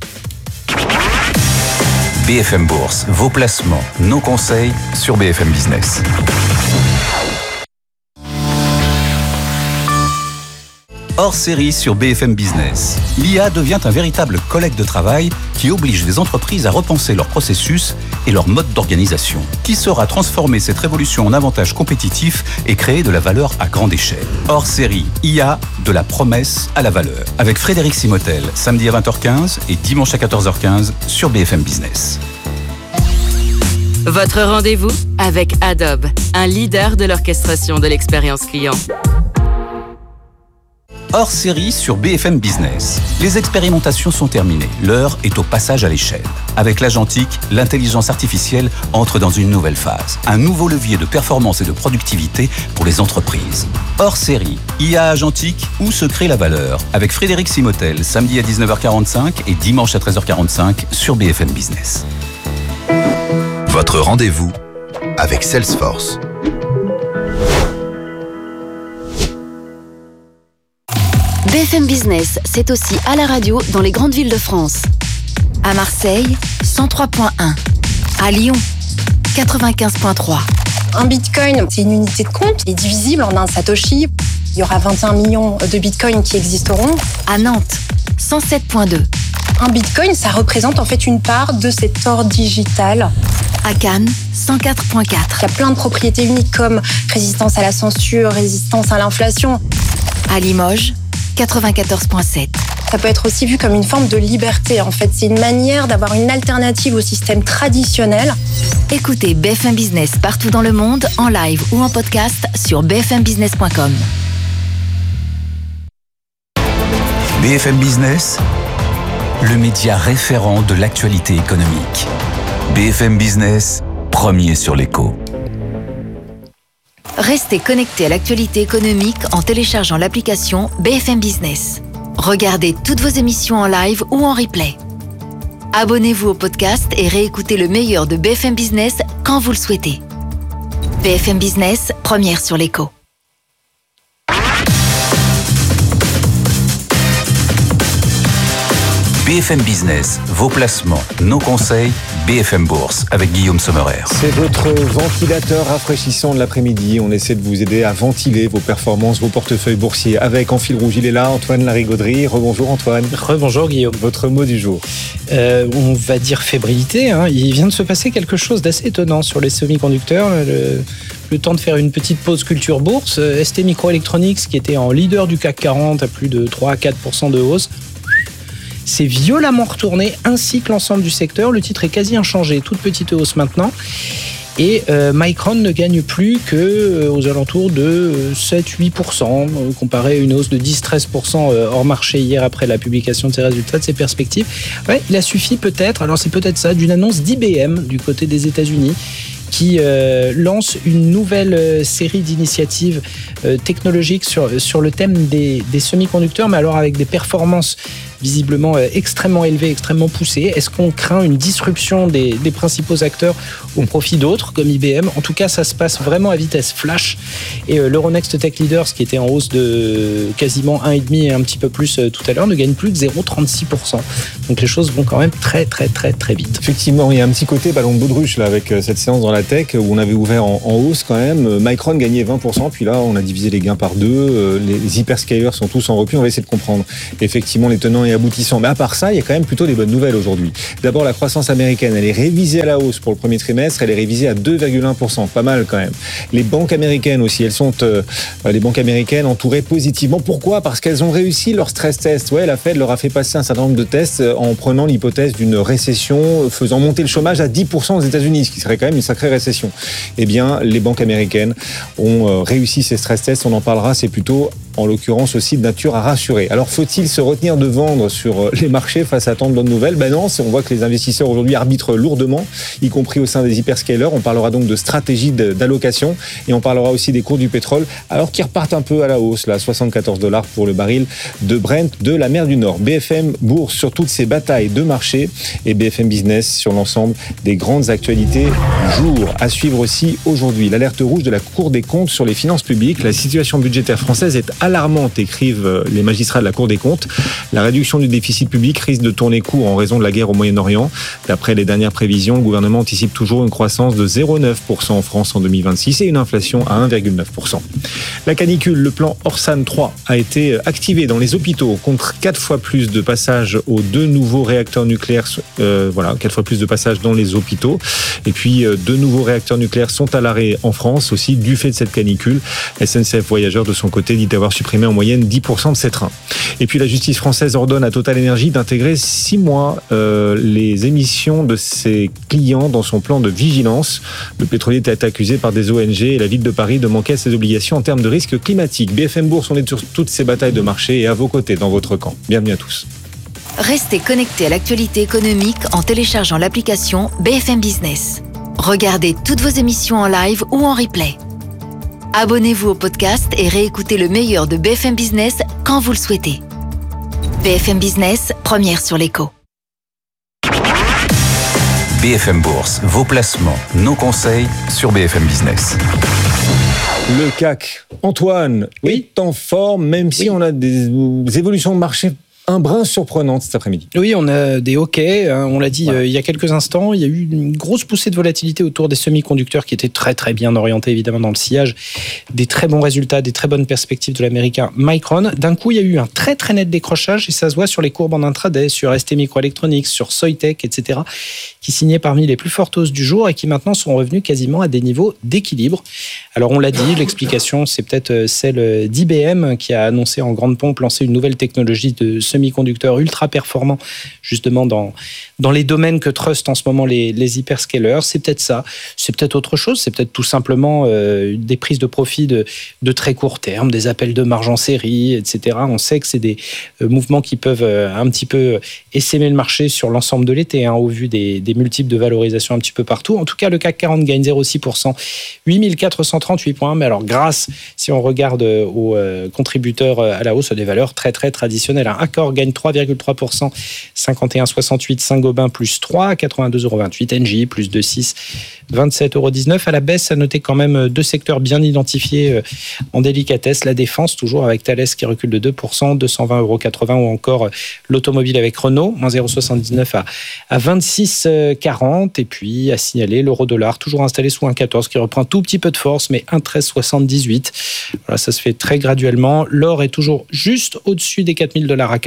BFM Bourse, vos placements, nos conseils sur BFM Business. Hors série sur BFM Business, l'IA devient un véritable collègue de travail qui oblige les entreprises à repenser leurs processus et leur mode d'organisation, qui saura transformer cette révolution en avantage compétitif et créer de la valeur à grande échelle. Hors série, IA, de la promesse à la valeur. Avec Frédéric Simotel, samedi à 20h15 et dimanche à 14h15 sur BFM Business. Votre rendez-vous avec Adobe, un leader de l'orchestration de l'expérience client. Hors série sur BFM Business. Les expérimentations sont terminées. L'heure est au passage à l'échelle. Avec l'Agentic, l'intelligence artificielle entre dans une nouvelle phase. Un nouveau levier de performance et de productivité pour les entreprises. Hors série, IA Agentic, où se crée la valeur? Avec Frédéric Simotel, samedi à 19h45 et dimanche à 13h45 sur BFM Business. Votre rendez-vous avec Salesforce. BFM Business, c'est aussi à la radio dans les grandes villes de France. À Marseille, 103.1. À Lyon, 95.3. Un bitcoin, c'est une unité de compte, il est divisible en un satoshi. Il y aura 21 millions de bitcoins qui existeront. À Nantes, 107.2. Un bitcoin, ça représente en fait une part de cet or digital. À Cannes, 104.4. Il y a plein de propriétés uniques comme résistance à la censure, résistance à l'inflation. À Limoges, 94.7. Ça peut être aussi vu comme une forme de liberté. En fait, c'est une manière d'avoir une alternative au système traditionnel. Écoutez BFM Business partout dans le monde, en live ou en podcast sur bfmbusiness.com. BFM Business, le média référent de l'actualité économique. BFM Business, premier sur l'écho. Restez connectés à l'actualité économique en téléchargeant l'application BFM Business. Regardez toutes vos émissions en live ou en replay. Abonnez-vous au podcast et réécoutez le meilleur de BFM Business quand vous le souhaitez. BFM Business, première sur l'écho. BFM Business, vos placements, nos conseils, BFM Bourse, avec Guillaume Sommerer. C'est votre ventilateur rafraîchissant de l'après-midi. On essaie de vous aider à ventiler vos performances, vos portefeuilles boursiers. Avec en fil rouge, il est là, Antoine Larigauderie. Rebonjour Antoine. Rebonjour Guillaume. Votre mot du jour. On va dire fébrilité. Il vient de se passer quelque chose d'assez étonnant sur les semi-conducteurs. Le temps de faire une petite pause culture bourse. STMicroelectronics, qui était en leader du CAC 40 à plus de 3 à 4% de hausse, c'est violemment retourné, ainsi que l'ensemble du secteur. Le titre est quasi inchangé, toute petite hausse maintenant. Et Micron ne gagne plus qu'aux alentours de 7-8%, comparé à une hausse de 10-13% hors marché hier après la publication de ses résultats, de ses perspectives. Ouais, il a suffi peut-être, alors c'est peut-être ça, d'une annonce d'IBM du côté des États-Unis, qui lance une nouvelle série d'initiatives technologiques sur le thème des semi-conducteurs, mais alors avec des performances visiblement extrêmement élevées, extrêmement poussées. Est-ce qu'on craint une disruption des principaux acteurs au profit d'autres, comme IBM? En tout cas, ça se passe vraiment à vitesse flash. Et l'Euronext Tech Leaders, qui était en hausse de quasiment 1,5 et un petit peu plus tout à l'heure, ne gagne plus que 0,36%. Donc les choses vont quand même très, très, très, très vite. Effectivement, il y a un petit côté ballon de baudruche là, avec cette séance dans la tech où on avait ouvert en hausse quand même. Micron gagnait 20%, puis là, on a divisé les gains par 2. Les hyperscalers sont tous en repli. On va essayer de comprendre effectivement les tenants et aboutissants. Mais à part ça, il y a quand même plutôt des bonnes nouvelles aujourd'hui. D'abord, la croissance américaine, elle est révisée à la hausse pour le premier trimestre. Elle est révisée à 2,1%. Pas mal quand même. Les banques américaines aussi, elles sont les banques américaines entourées positivement. Pourquoi? Parce qu'elles ont réussi leur stress test. Ouais, la Fed leur a fait passer un certain nombre de tests en prenant l'hypothèse d'une récession, faisant monter le chômage à 10% aux États-Unis, ce qui serait quand même une sacrée récession. Eh bien, les banques américaines ont réussi ces stress tests. On en parlera. C'est plutôt, en l'occurrence, aussi de nature à rassurer. Alors, faut-il se retenir de vendre sur les marchés face à tant de bonnes nouvelles? Ben non, on voit que les investisseurs aujourd'hui arbitrent lourdement, y compris au sein des hyperscalers. On parlera donc de stratégie d'allocation et on parlera aussi des cours du pétrole, alors qu'ils repartent un peu à la hausse, là, $74 pour le baril de Brent de la mer du Nord. BFM Bourse sur toutes ces batailles de marché et BFM Business sur l'ensemble des grandes actualités du jour. À suivre aussi aujourd'hui, l'alerte rouge de la Cour des comptes sur les finances publiques. La situation budgétaire française est alarmante, écrivent les magistrats de la Cour des comptes. La réduction du déficit public risque de tourner court en raison de la guerre au Moyen-Orient. D'après les dernières prévisions, le gouvernement anticipe toujours une croissance de 0,9% en France en 2026 et une inflation à 1,9%. La canicule, le plan Orsan 3 a été activé dans les hôpitaux contre 4 fois plus de passages aux 2 nouveaux réacteurs nucléaires. 4 fois plus de passages dans les hôpitaux. Et puis 2 nouveaux réacteurs nucléaires sont à l'arrêt en France aussi du fait de cette canicule. SNCF Voyageurs de son côté dit avoir supprimé en moyenne 10% de ses trains. Et puis la justice française ordonne à Total Energy d'intégrer 6 mois les émissions de ses clients dans son plan de vigilance. Le pétrolier était accusé par des ONG et la ville de Paris de manquer à ses obligations en termes de risque climatique. BFM Bourse, on est sur toutes ces batailles de marché et à vos côtés dans votre camp. Bienvenue à tous. Restez connectés à l'actualité économique en téléchargeant l'application BFM Business. Regardez toutes vos émissions en live ou en replay. Abonnez-vous au podcast et réécoutez le meilleur de BFM Business quand vous le souhaitez. BFM Business, première sur l'écho. BFM Bourse, vos placements, nos conseils sur BFM Business. Le CAC, Antoine, est en forme, même si on a des évolutions de marché un brin surprenante cet après-midi. Oui, on a des hockey, on l'a dit il y a quelques instants, il y a eu une grosse poussée de volatilité autour des semi-conducteurs qui étaient très très bien orientés évidemment dans le sillage, des très bons résultats, des très bonnes perspectives de l'américain Micron. D'un coup, il y a eu un très très net décrochage et ça se voit sur les courbes en intraday, sur ST Microelectronics, sur Soitec, etc., qui signaient parmi les plus fortes hausses du jour et qui maintenant sont revenus quasiment à des niveaux d'équilibre. Alors on l'a dit, l'explication c'est peut-être celle d'IBM qui a annoncé en grande pompe lancer une nouvelle technologie de semi-conducteurs ultra performants justement dans les domaines que trustent en ce moment les hyperscalers. C'est peut-être ça, c'est peut-être autre chose, c'est peut-être tout simplement des prises de profit de très court terme, des appels de marge en série, etc. On sait que c'est des mouvements qui peuvent un petit peu essaimer le marché sur l'ensemble de l'été, au vu des multiples de valorisation un petit peu partout. En tout cas, le CAC 40 gagne 0,6%, 8438 points. Mais alors, grâce, si on regarde aux contributeurs à la hausse, des valeurs très, très traditionnelles. Accor gagne 3,3%, 51,68. Saint-Gobain plus 3, 82,28 €. Engie plus 2,6, 27,19 €. À la baisse, à noter quand même 2 secteurs bien identifiés en délicatesse. La défense, toujours avec Thales qui recule de 2%, 220,80 €. Ou encore l'automobile avec Renault, moins 0,79 à 26,40. Et puis, à signaler l'euro-dollar, toujours installé sous 1,14, qui reprend un tout petit peu de force, mais 1,1378. Voilà, ça se fait très graduellement. L'or est toujours juste au-dessus des 4 000 $ à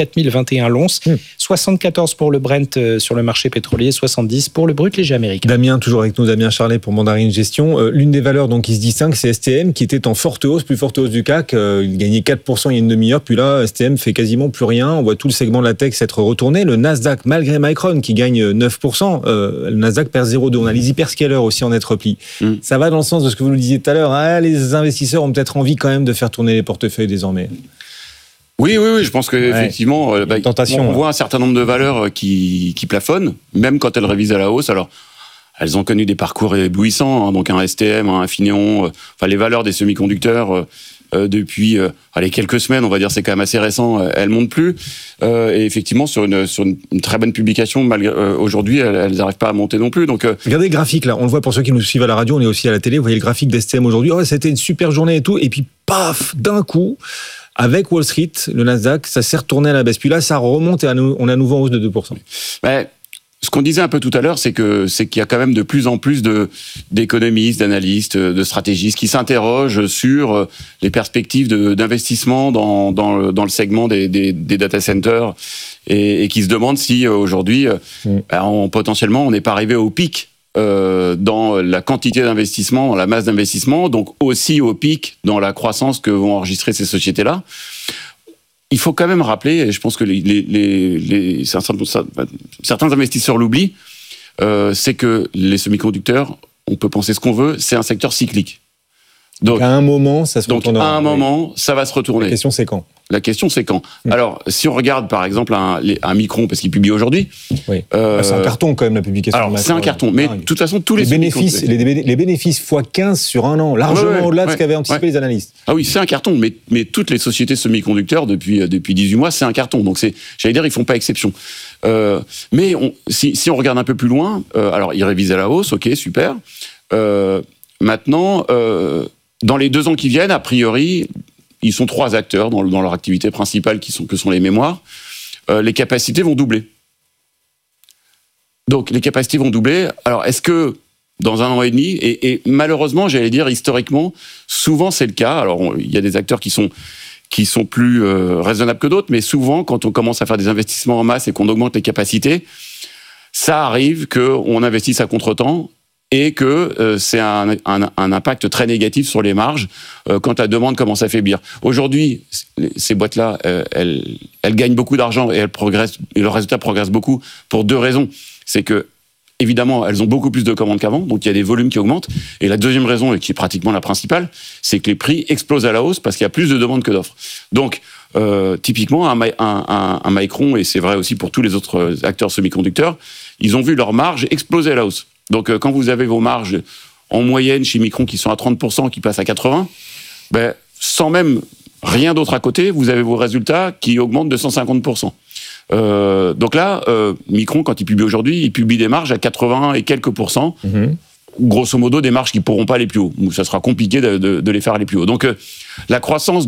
4021 l'once, 74 pour le Brent sur le marché pétrolier, 70 pour le brut léger américain. Damien, toujours avec nous, Damien Charlet pour Mandarine Gestion. L'une des valeurs donc, qui se distingue, c'est STM, qui était en forte hausse, plus forte hausse du CAC. Il gagnait 4% il y a une demi-heure, puis là, STM fait quasiment plus rien. On voit tout le segment de la tech s'être retourné. Le Nasdaq, malgré Micron, qui gagne 9%, le Nasdaq perd 0,2. On a les hyperscalers aussi en net repli. Ça va dans le sens de ce que vous nous disiez tout à l'heure. Les investisseurs ont peut-être envie quand même de faire tourner les portefeuilles désormais. Oui, je pense qu'effectivement, on voit un certain nombre de valeurs qui plafonnent, même quand elles révisent à la hausse. Alors, elles ont connu des parcours éblouissants, donc un STM, un Infineon, les valeurs des semi-conducteurs depuis quelques semaines, on va dire, c'est quand même assez récent, elles montent plus. Et effectivement, sur une très bonne publication, aujourd'hui, elles n'arrivent pas à monter non plus. Donc, regardez le graphique là, on le voit pour ceux qui nous suivent à la radio, on est aussi à la télé. Vous voyez le graphique d'STM aujourd'hui. C'était une super journée et tout, et puis paf, d'un coup. Avec Wall Street, le Nasdaq, ça s'est retourné à la baisse. Puis là, ça remonte et on a à nouveau en hausse de 2%. Ce qu'on disait un peu tout à l'heure, c'est qu'il y a quand même de plus en plus d'économistes, d'analystes, de stratégistes qui s'interrogent sur les perspectives d'investissement dans le segment des data centers et qui se demandent si aujourd'hui, potentiellement, on n'est pas arrivé au pic dans la quantité d'investissement, dans la masse d'investissement, donc aussi au pic dans la croissance que vont enregistrer ces sociétés-là. Il faut quand même rappeler, et je pense que certains investisseurs l'oublient, c'est que les semi-conducteurs, on peut penser ce qu'on veut, c'est un secteur cyclique. Donc à un moment, ça se retournera. À un moment, ça va se retourner. La question, c'est quand ? Alors, si on regarde, par exemple, un Micron, parce qu'il publie aujourd'hui... Oui. C'est un carton, quand même, la publication. Alors, c'est un carton, mais de toute façon, tous les bénéfices x15 sur un an, largement au-delà de ce qu'avaient anticipé les analystes. Ah oui, c'est un carton, mais toutes les sociétés semi-conducteurs, depuis 18 mois, c'est un carton. Donc, j'allais dire, ils font pas exception. Mais si on regarde un peu plus loin, alors, ils révisent à la hausse, ok, super. Maintenant, dans les 2 ans qui viennent, a priori... Ils sont 3 acteurs dans leur activité principale que sont les mémoires. Les capacités vont doubler. Donc, les capacités vont doubler. Alors, est-ce que dans 1 an et demi, et malheureusement, j'allais dire historiquement, souvent c'est le cas. Alors, il y a des acteurs qui sont plus raisonnables que d'autres, mais souvent, quand on commence à faire des investissements en masse et qu'on augmente les capacités, ça arrive qu'on investisse à contre-temps et que c'est un impact très négatif sur les marges quand la demande commence à faiblir. Aujourd'hui, ces boîtes-là, elles gagnent beaucoup d'argent et elles progressent, et leurs résultats progressent beaucoup pour 2 raisons. C'est que, évidemment, elles ont beaucoup plus de commandes qu'avant, donc il y a des volumes qui augmentent. Et la deuxième raison, et qui est pratiquement la principale, c'est que les prix explosent à la hausse parce qu'il y a plus de demandes que d'offres. Donc, typiquement, un Micron, et c'est vrai aussi pour tous les autres acteurs semi-conducteurs, ils ont vu leurs marges exploser à la hausse. Donc, quand vous avez vos marges en moyenne chez Micron qui sont à 30%, qui passent à 80%, sans même rien d'autre à côté, vous avez vos résultats qui augmentent de 150%. Donc là, Micron, quand il publie aujourd'hui, il publie des marges à 80 et quelques %. Grosso modo, des marges qui ne pourront pas aller plus haut. Ça sera compliqué de les faire aller plus haut. Donc, la croissance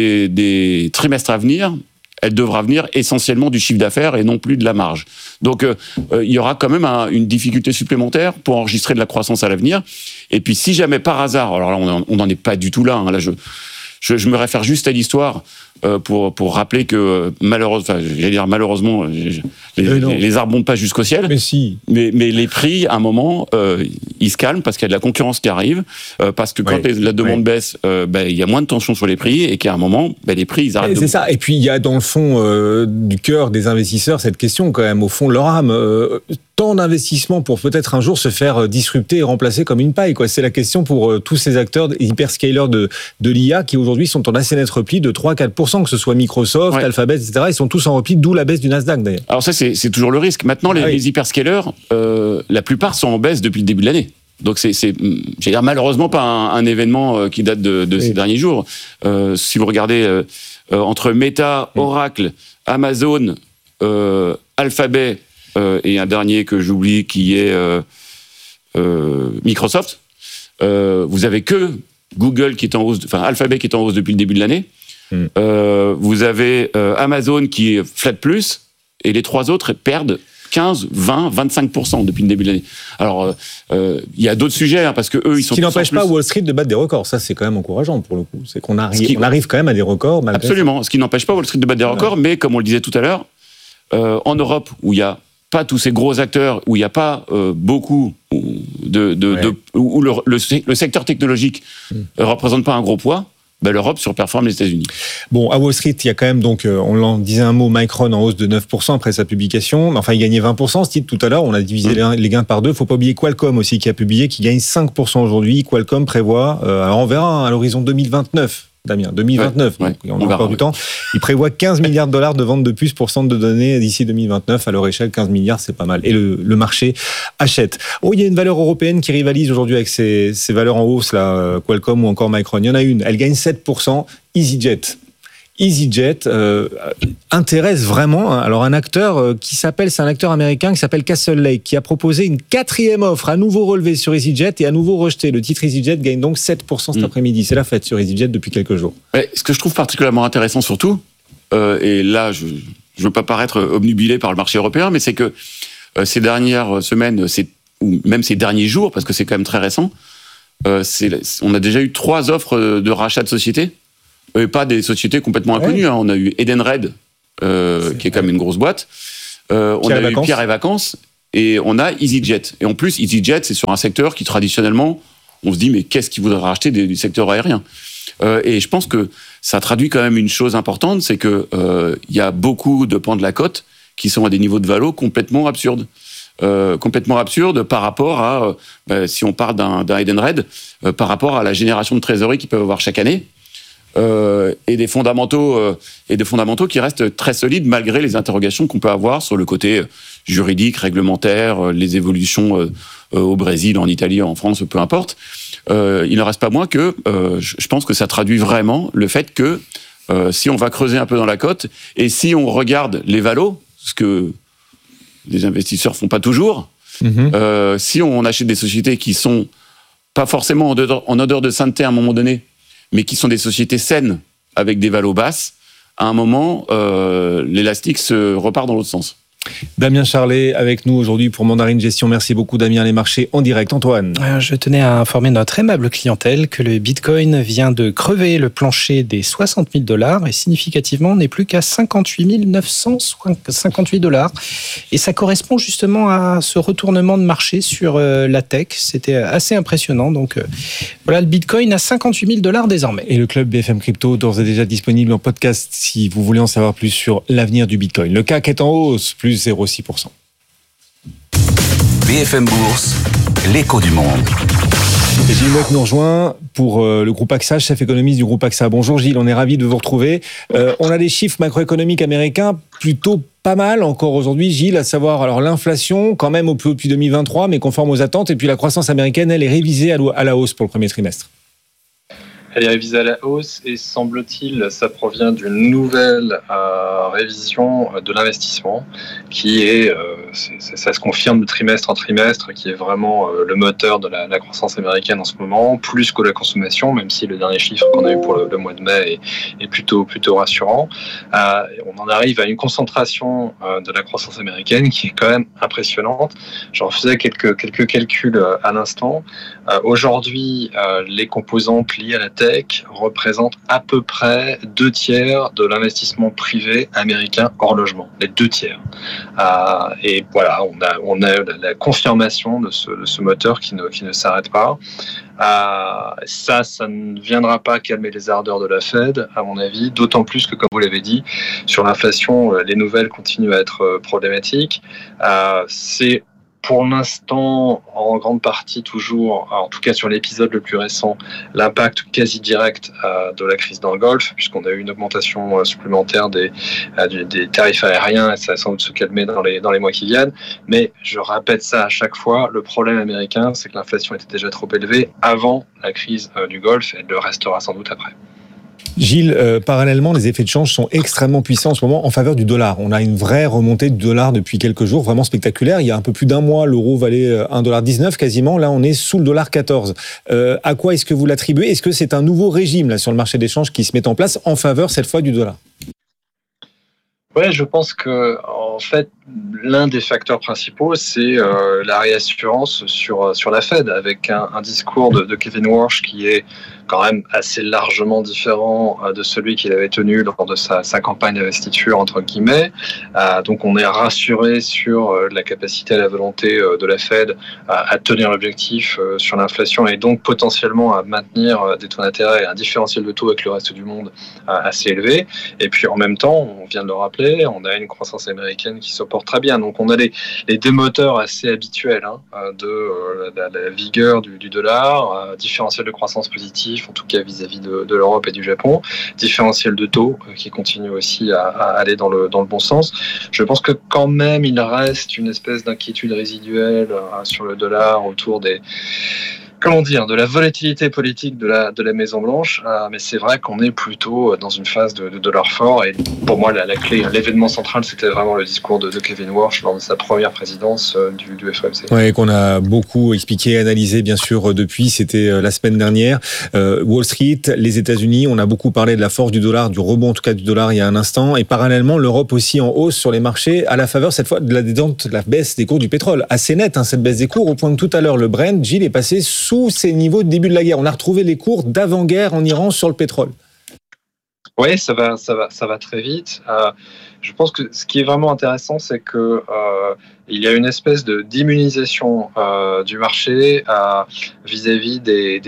des trimestres à venir, elle devra venir essentiellement du chiffre d'affaires et non plus de la marge. Donc, il y aura quand même une difficulté supplémentaire pour enregistrer de la croissance à l'avenir. Et puis, si jamais par hasard, alors là, on n'en est pas du tout là. Là, je me réfère juste à l'histoire pour rappeler que malheureusement, les arbres montent pas jusqu'au ciel. Mais si. Mais les prix, à un moment, ils se calment parce qu'il y a de la concurrence qui arrive, parce que quand la demande baisse, il y a moins de tension sur les prix et qu'à un moment, les prix, ils arrêtent. C'est ça. Et puis il y a dans le fond du cœur des investisseurs cette question quand même, au fond de leur âme. Tant d'investissements pour peut-être un jour se faire disrupter et remplacer comme une paille, quoi. C'est la question pour tous ces acteurs hyperscalers de l'IA qui aujourd'hui sont en assez net repli de 3-4%, que ce soit Microsoft, Alphabet, etc. Ils sont tous en repli, d'où la baisse du Nasdaq d'ailleurs. Alors ça, c'est toujours le risque. Maintenant, les hyperscalers, la plupart sont en baisse depuis le début de l'année. Donc c'est malheureusement pas un événement qui date de ces derniers jours. Si vous regardez entre Meta, Oracle, Amazon, Alphabet, et un dernier que j'oublie qui est Microsoft, vous avez que Google qui est en hausse, Alphabet qui est en hausse depuis le début de l'année. Vous avez Amazon qui est flat plus et les 3 autres perdent 15, 20, 25% depuis le début de l'année. Alors, il y a d'autres sujets, parce que eux, ils sont... Ce qui n'empêche pas Wall Street de battre des records. Ça, c'est quand même encourageant pour le coup. C'est qu'on arrive quand même à des records. Absolument. Ce qui n'empêche pas Wall Street de battre des records, mais comme on le disait tout à l'heure, en Europe, où il n'y a pas tous ces gros acteurs, où il n'y a pas beaucoup où le secteur technologique ne représente pas un gros poids, l'Europe surperforme les États-Unis. Bon, à Wall Street, il y a quand même, donc, on en disait un mot, Micron en hausse de 9% après sa publication. Enfin, il gagnait 20%, ce titre tout à l'heure. On a divisé les gains par deux. Il ne faut pas oublier Qualcomm aussi, qui a publié, qui gagne 5% aujourd'hui. Qualcomm prévoit, alors on verra à l'horizon 2029. Damien, 2029, donc on a encore du temps. Il prévoit 15 milliards de dollars de vente de puces pour centres de données d'ici 2029. À leur échelle, 15 milliards, c'est pas mal. Et le marché achète. Il y a une valeur européenne qui rivalise aujourd'hui avec ces valeurs en hausse, là, Qualcomm ou encore Micron. Il y en a une, elle gagne 7%, EasyJet. EasyJet intéresse vraiment alors un acteur c'est un acteur américain qui s'appelle Castle Lake, qui a proposé une 4e offre à nouveau relevée sur EasyJet et à nouveau rejetée. Le titre EasyJet gagne donc 7% cet après-midi. C'est la fête sur EasyJet depuis quelques jours. Ce que je trouve particulièrement intéressant surtout, et là je ne veux pas paraître obnubilé par le marché européen, mais c'est que ces dernières semaines, ou même ces derniers jours, parce que c'est quand même très récent, on a déjà eu 3 offres de rachat de sociétés. Et pas des sociétés complètement inconnues. On a eu Edenred, qui est quand même une grosse boîte. On a eu Pierre et Vacances. Et on a EasyJet. Et en plus, EasyJet, c'est sur un secteur qui, traditionnellement, on se dit, mais qu'est-ce qu'ils voudraient racheter du secteur aérien ? Et je pense que ça traduit quand même une chose importante, c'est que y a beaucoup de pans de la cote qui sont à des niveaux de valo complètement absurdes. Par rapport à, si on parle d'un Edenred, par rapport à la génération de trésorerie qu'ils peuvent avoir chaque année. Et des fondamentaux qui restent très solides malgré les interrogations qu'on peut avoir sur le côté juridique, réglementaire, les évolutions au Brésil, en Italie, en France, peu importe. Il ne reste pas moins que je pense que ça traduit vraiment le fait que si on va creuser un peu dans la cote et si on regarde les valos, ce que les investisseurs font pas toujours, si on achète des sociétés qui sont pas forcément en odeur de sainteté à un moment donné, mais qui sont des sociétés saines avec des valos basses, à un moment, l'élastique se repart dans l'autre sens. Damien Charlet avec nous aujourd'hui pour Mandarine Gestion. Merci beaucoup Damien, les marchés en direct. Antoine. Je tenais à informer notre aimable clientèle que le Bitcoin vient de crever le plancher des 60 000 $ et significativement n'est plus qu'à 58 958 $. Et ça correspond justement à ce retournement de marché sur la tech. C'était assez impressionnant. Donc voilà, le Bitcoin à 58 000 $ désormais. Et le club BFM Crypto, d'ores et déjà disponible en podcast si vous voulez en savoir plus sur l'avenir du Bitcoin. Le CAC est en hausse, plus 0,6%. BFM Bourse, l'écho du monde. Et Gilles Moët nous rejoint pour le groupe AXA, chef économiste du groupe AXA. Bonjour Gilles, on est ravis de vous retrouver. On a des chiffres macroéconomiques américains plutôt pas mal encore aujourd'hui, Gilles, à savoir alors l'inflation quand même au plus haut depuis 2023, mais conforme aux attentes, et puis la croissance américaine, elle est révisée à la hausse pour le premier trimestre. Elle est révisée à la hausse et semble-t-il, ça provient d'une nouvelle révision de l'investissement qui est, ça se confirme de trimestre en trimestre, qui est vraiment le moteur de la croissance américaine en ce moment, plus que la consommation, même si le dernier chiffre qu'on a eu pour le mois de mai est plutôt rassurant. On en arrive à une concentration de la croissance américaine qui est quand même impressionnante. J'en faisais quelques calculs à l'instant. Aujourd'hui, les composantes liées à la tech représentent à peu près 2/3 de l'investissement privé américain hors logement, les 2/3. Et voilà, on a la confirmation de ce moteur qui ne s'arrête pas. Ça ne viendra pas calmer les ardeurs de la Fed, à mon avis, d'autant plus que, comme vous l'avez dit, sur l'inflation, les nouvelles continuent à être problématiques. C'est pour l'instant, en grande partie toujours, en tout cas sur l'épisode le plus récent, l'impact quasi direct de la crise dans le Golfe, puisqu'on a eu une augmentation supplémentaire des tarifs aériens, et ça va sans doute se calmer dans les mois qui viennent. Mais je répète ça à chaque fois, le problème américain, c'est que l'inflation était déjà trop élevée avant la crise du Golfe, et elle le restera sans doute après. Gilles, parallèlement, les effets de change sont extrêmement puissants en ce moment en faveur du dollar. On a une vraie remontée du dollar depuis quelques jours, vraiment spectaculaire. Il y a un peu plus d'un mois, l'euro valait 1,19 $ quasiment. Là, on est sous le $14. À quoi est-ce que vous l'attribuez ? Est-ce que c'est un nouveau régime là sur le marché des changes qui se met en place en faveur cette fois du dollar ? Ouais, je pense que en fait, l'un des facteurs principaux, c'est la réassurance sur la Fed, avec un discours de Kevin Warsh qui est quand même assez largement différent de celui qu'il avait tenu lors de sa campagne d'investiture, entre guillemets. Donc on est rassuré sur la capacité et la volonté de la Fed à tenir l'objectif sur l'inflation et donc potentiellement à maintenir des taux d'intérêt et un différentiel de taux avec le reste du monde assez élevé. Et puis en même temps, on vient de le rappeler, on a une croissance américaine qui se porte très bien. Donc on a les deux moteurs assez habituels de la vigueur du dollar, différentiel de croissance positif, en tout cas vis-à-vis de l'Europe et du Japon, différentiel de taux qui continue aussi à aller dans le bon sens. Je pense que quand même il reste une espèce d'inquiétude résiduelle sur le dollar autour de la volatilité politique de la Maison-Blanche, mais c'est vrai qu'on est plutôt dans une phase de dollar fort, et pour moi la clé, l'événement central, c'était vraiment le discours de Kevin Warsh lors de sa première présidence du FOMC. Oui, qu'on a beaucoup expliqué et analysé bien sûr depuis, c'était la semaine dernière. Wall Street, les États-Unis, on a beaucoup parlé de la force du dollar, du rebond en tout cas du dollar il y a un instant, et parallèlement l'Europe aussi en hausse sur les marchés, à la faveur cette fois de la détente, de la baisse des cours du pétrole, assez nette cette baisse des cours, au point que tout à l'heure le Brent, Gilles, est passé sous ces niveaux de début de la guerre. On a retrouvé les cours d'avant-guerre en Iran sur le pétrole. Oui, ça va très vite. Je pense que ce qui est vraiment intéressant, c'est que il y a une espèce d'immunisation du marché vis-à-vis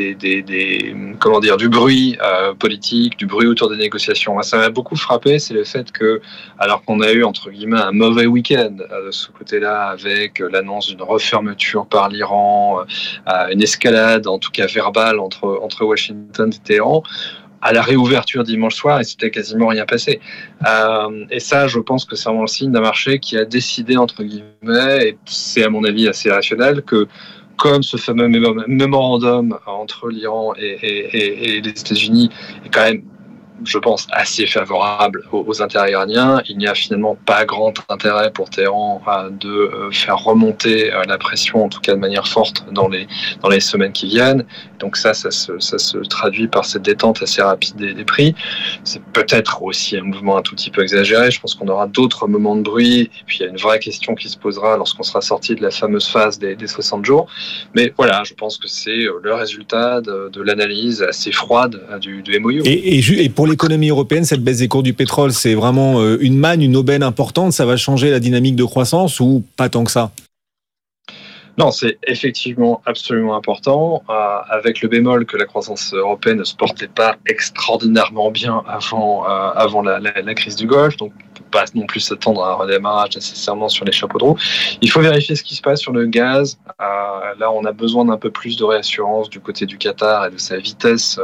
du bruit politique, du bruit autour des négociations. Moi, ça m'a beaucoup frappé, c'est le fait que, alors qu'on a eu entre guillemets un mauvais week-end de ce côté-là, avec l'annonce d'une refermeture par l'Iran, une escalade, en tout cas verbale, entre Washington et Téhéran, à la réouverture dimanche soir, et c'était quasiment rien passé. Et ça, je pense que c'est vraiment le signe d'un marché qui a décidé, entre guillemets, et c'est à mon avis assez rationnel, que comme ce fameux mémorandum entre l'Iran et les États-Unis est quand même, je pense, assez favorable aux intérêts iraniens, il n'y a finalement pas grand intérêt pour Téhéran de faire remonter la pression, en tout cas de manière forte, dans les semaines qui viennent. Donc ça se traduit par cette détente assez rapide des prix. C'est peut-être aussi un mouvement un tout petit peu exagéré. Je pense qu'on aura d'autres moments de bruit. Et puis il y a une vraie question qui se posera lorsqu'on sera sorti de la fameuse phase des 60 jours. Mais voilà, je pense que c'est le résultat de l'analyse assez froide du MOU. Et pour l'économie européenne, cette baisse des cours du pétrole, c'est vraiment une manne, une aubaine importante. Ça va changer la dynamique de croissance ou pas tant que ça ? Non, c'est effectivement absolument important, avec le bémol que la croissance européenne ne se portait pas extraordinairement bien avant la crise du Golfe, donc on ne peut pas non plus s'attendre à un redémarrage nécessairement sur les chapeaux de roue. Il faut vérifier ce qui se passe sur le gaz. Là, on a besoin d'un peu plus de réassurance du côté du Qatar et de sa vitesse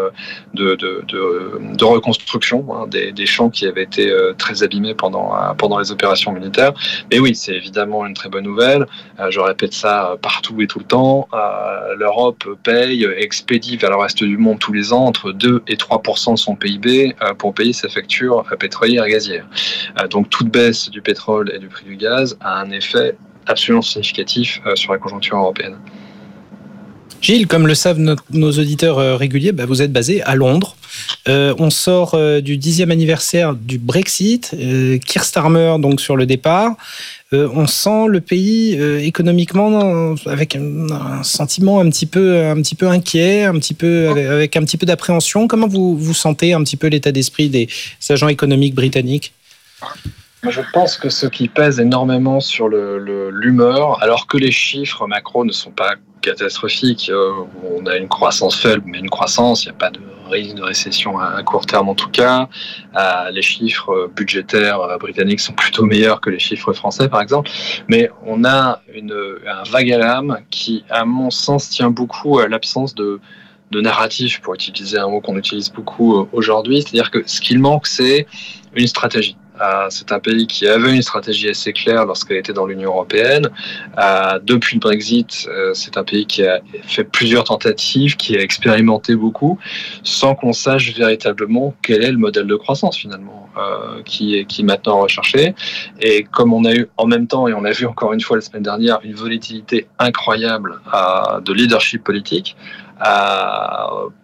de reconstruction des champs qui avaient été très abîmés pendant les opérations militaires. Mais oui, c'est évidemment une très bonne nouvelle. Je répète ça partout et tout le temps. L'Europe paye, expédie vers le reste du monde tous les ans entre 2 et 3% de son PIB pour payer sa facture pétrolière et gazière. Donc toute baisse du pétrole et du prix du gaz a un effet absolument significatif sur la conjoncture européenne. Gilles, comme le savent nos auditeurs réguliers, vous êtes basé à Londres. On sort du 10e anniversaire du Brexit. Keir Starmer donc sur le départ. On sent le pays économiquement avec un sentiment un petit peu inquiet, avec un petit peu d'appréhension. Comment vous sentez un petit peu l'état d'esprit des agents économiques britanniques ? Je pense que ce qui pèse énormément sur l'humeur, alors que les chiffres macro ne sont pas catastrophiques, on a une croissance faible, mais une croissance, il n'y a pas de risque de récession à court terme en tout cas. Les chiffres budgétaires britanniques sont plutôt meilleurs que les chiffres français par exemple, mais on a un vague à l'âme qui, à mon sens, tient beaucoup à l'absence de narratif, pour utiliser un mot qu'on utilise beaucoup aujourd'hui, c'est-à-dire que ce qu'il manque, c'est une stratégie. C'est un pays qui avait une stratégie assez claire lorsqu'elle était dans l'Union européenne. Depuis le Brexit, c'est un pays qui a fait plusieurs tentatives, qui a expérimenté beaucoup, sans qu'on sache véritablement quel est le modèle de croissance finalement qui est maintenant recherché. Et comme on a eu en même temps, et on l'a vu encore une fois la semaine dernière, une volatilité incroyable de leadership politique, il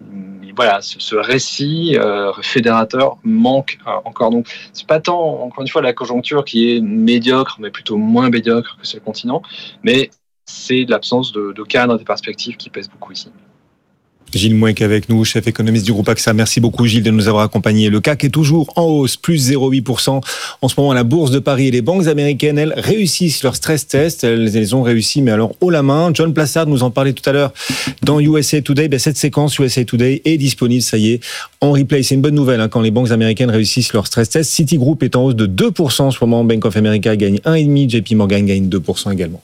ce récit fédérateur manque encore. Donc, c'est pas tant, encore une fois, la conjoncture qui est médiocre, mais plutôt moins médiocre que sur le continent, mais c'est l'absence de cadre et de perspectives qui pèse beaucoup ici. Gilles Mouek avec nous, chef économiste du groupe AXA. Merci beaucoup Gilles de nous avoir accompagnés. Le CAC est toujours en hausse, plus 0,8%. En ce moment, la bourse de Paris et les banques américaines, elles réussissent leur stress test. Elles ont réussi, mais alors haut la main. John Plassard nous en parlait tout à l'heure dans USA Today. Cette séquence USA Today est disponible, ça y est, en replay. C'est une bonne nouvelle quand les banques américaines réussissent leur stress test. Citigroup est en hausse de 2% en ce moment. Bank of America gagne 1,5%. JP Morgan gagne 2% également.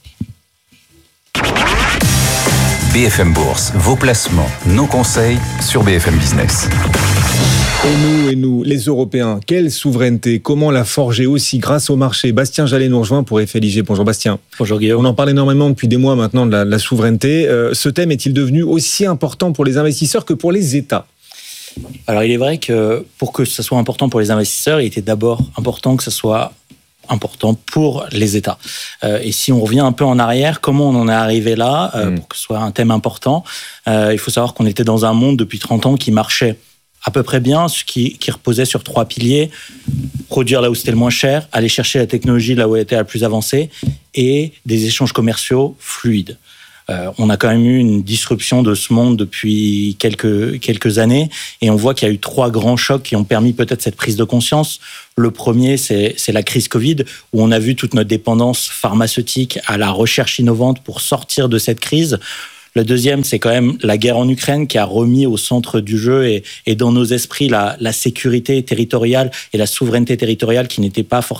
BFM Bourse, vos placements, nos conseils sur BFM Business. Et nous, les Européens, quelle souveraineté? Comment la forger aussi grâce au marché? Bastien Jallet nous rejoint pour FLIG. Bonjour Bastien. Bonjour Guillaume. On en parle énormément depuis des mois maintenant de la souveraineté. Ce thème est-il devenu aussi important pour les investisseurs que pour les États? Alors il est vrai que pour que ce soit important pour les investisseurs, il était d'abord important que ce soit important pour les États. Et si on revient un peu en arrière, comment on en est arrivé là, pour que ce soit un thème important? Il faut savoir qu'on était dans un monde depuis 30 ans qui marchait à peu près bien, qui reposait sur 3 piliers: produire là où c'était le moins cher, aller chercher la technologie là où elle était la plus avancée, et des échanges commerciaux fluides. On a quand même eu une disruption de ce monde depuis quelques années, et on voit qu'il y a eu 3 grands chocs qui ont permis peut-être cette prise de conscience. Le premier, c'est la crise Covid, où on a vu toute notre dépendance pharmaceutique à la recherche innovante pour sortir de cette crise. Le deuxième, c'est quand même la guerre en Ukraine qui a remis au centre du jeu et dans nos esprits la sécurité territoriale et la souveraineté territoriale qui n'était pas forcément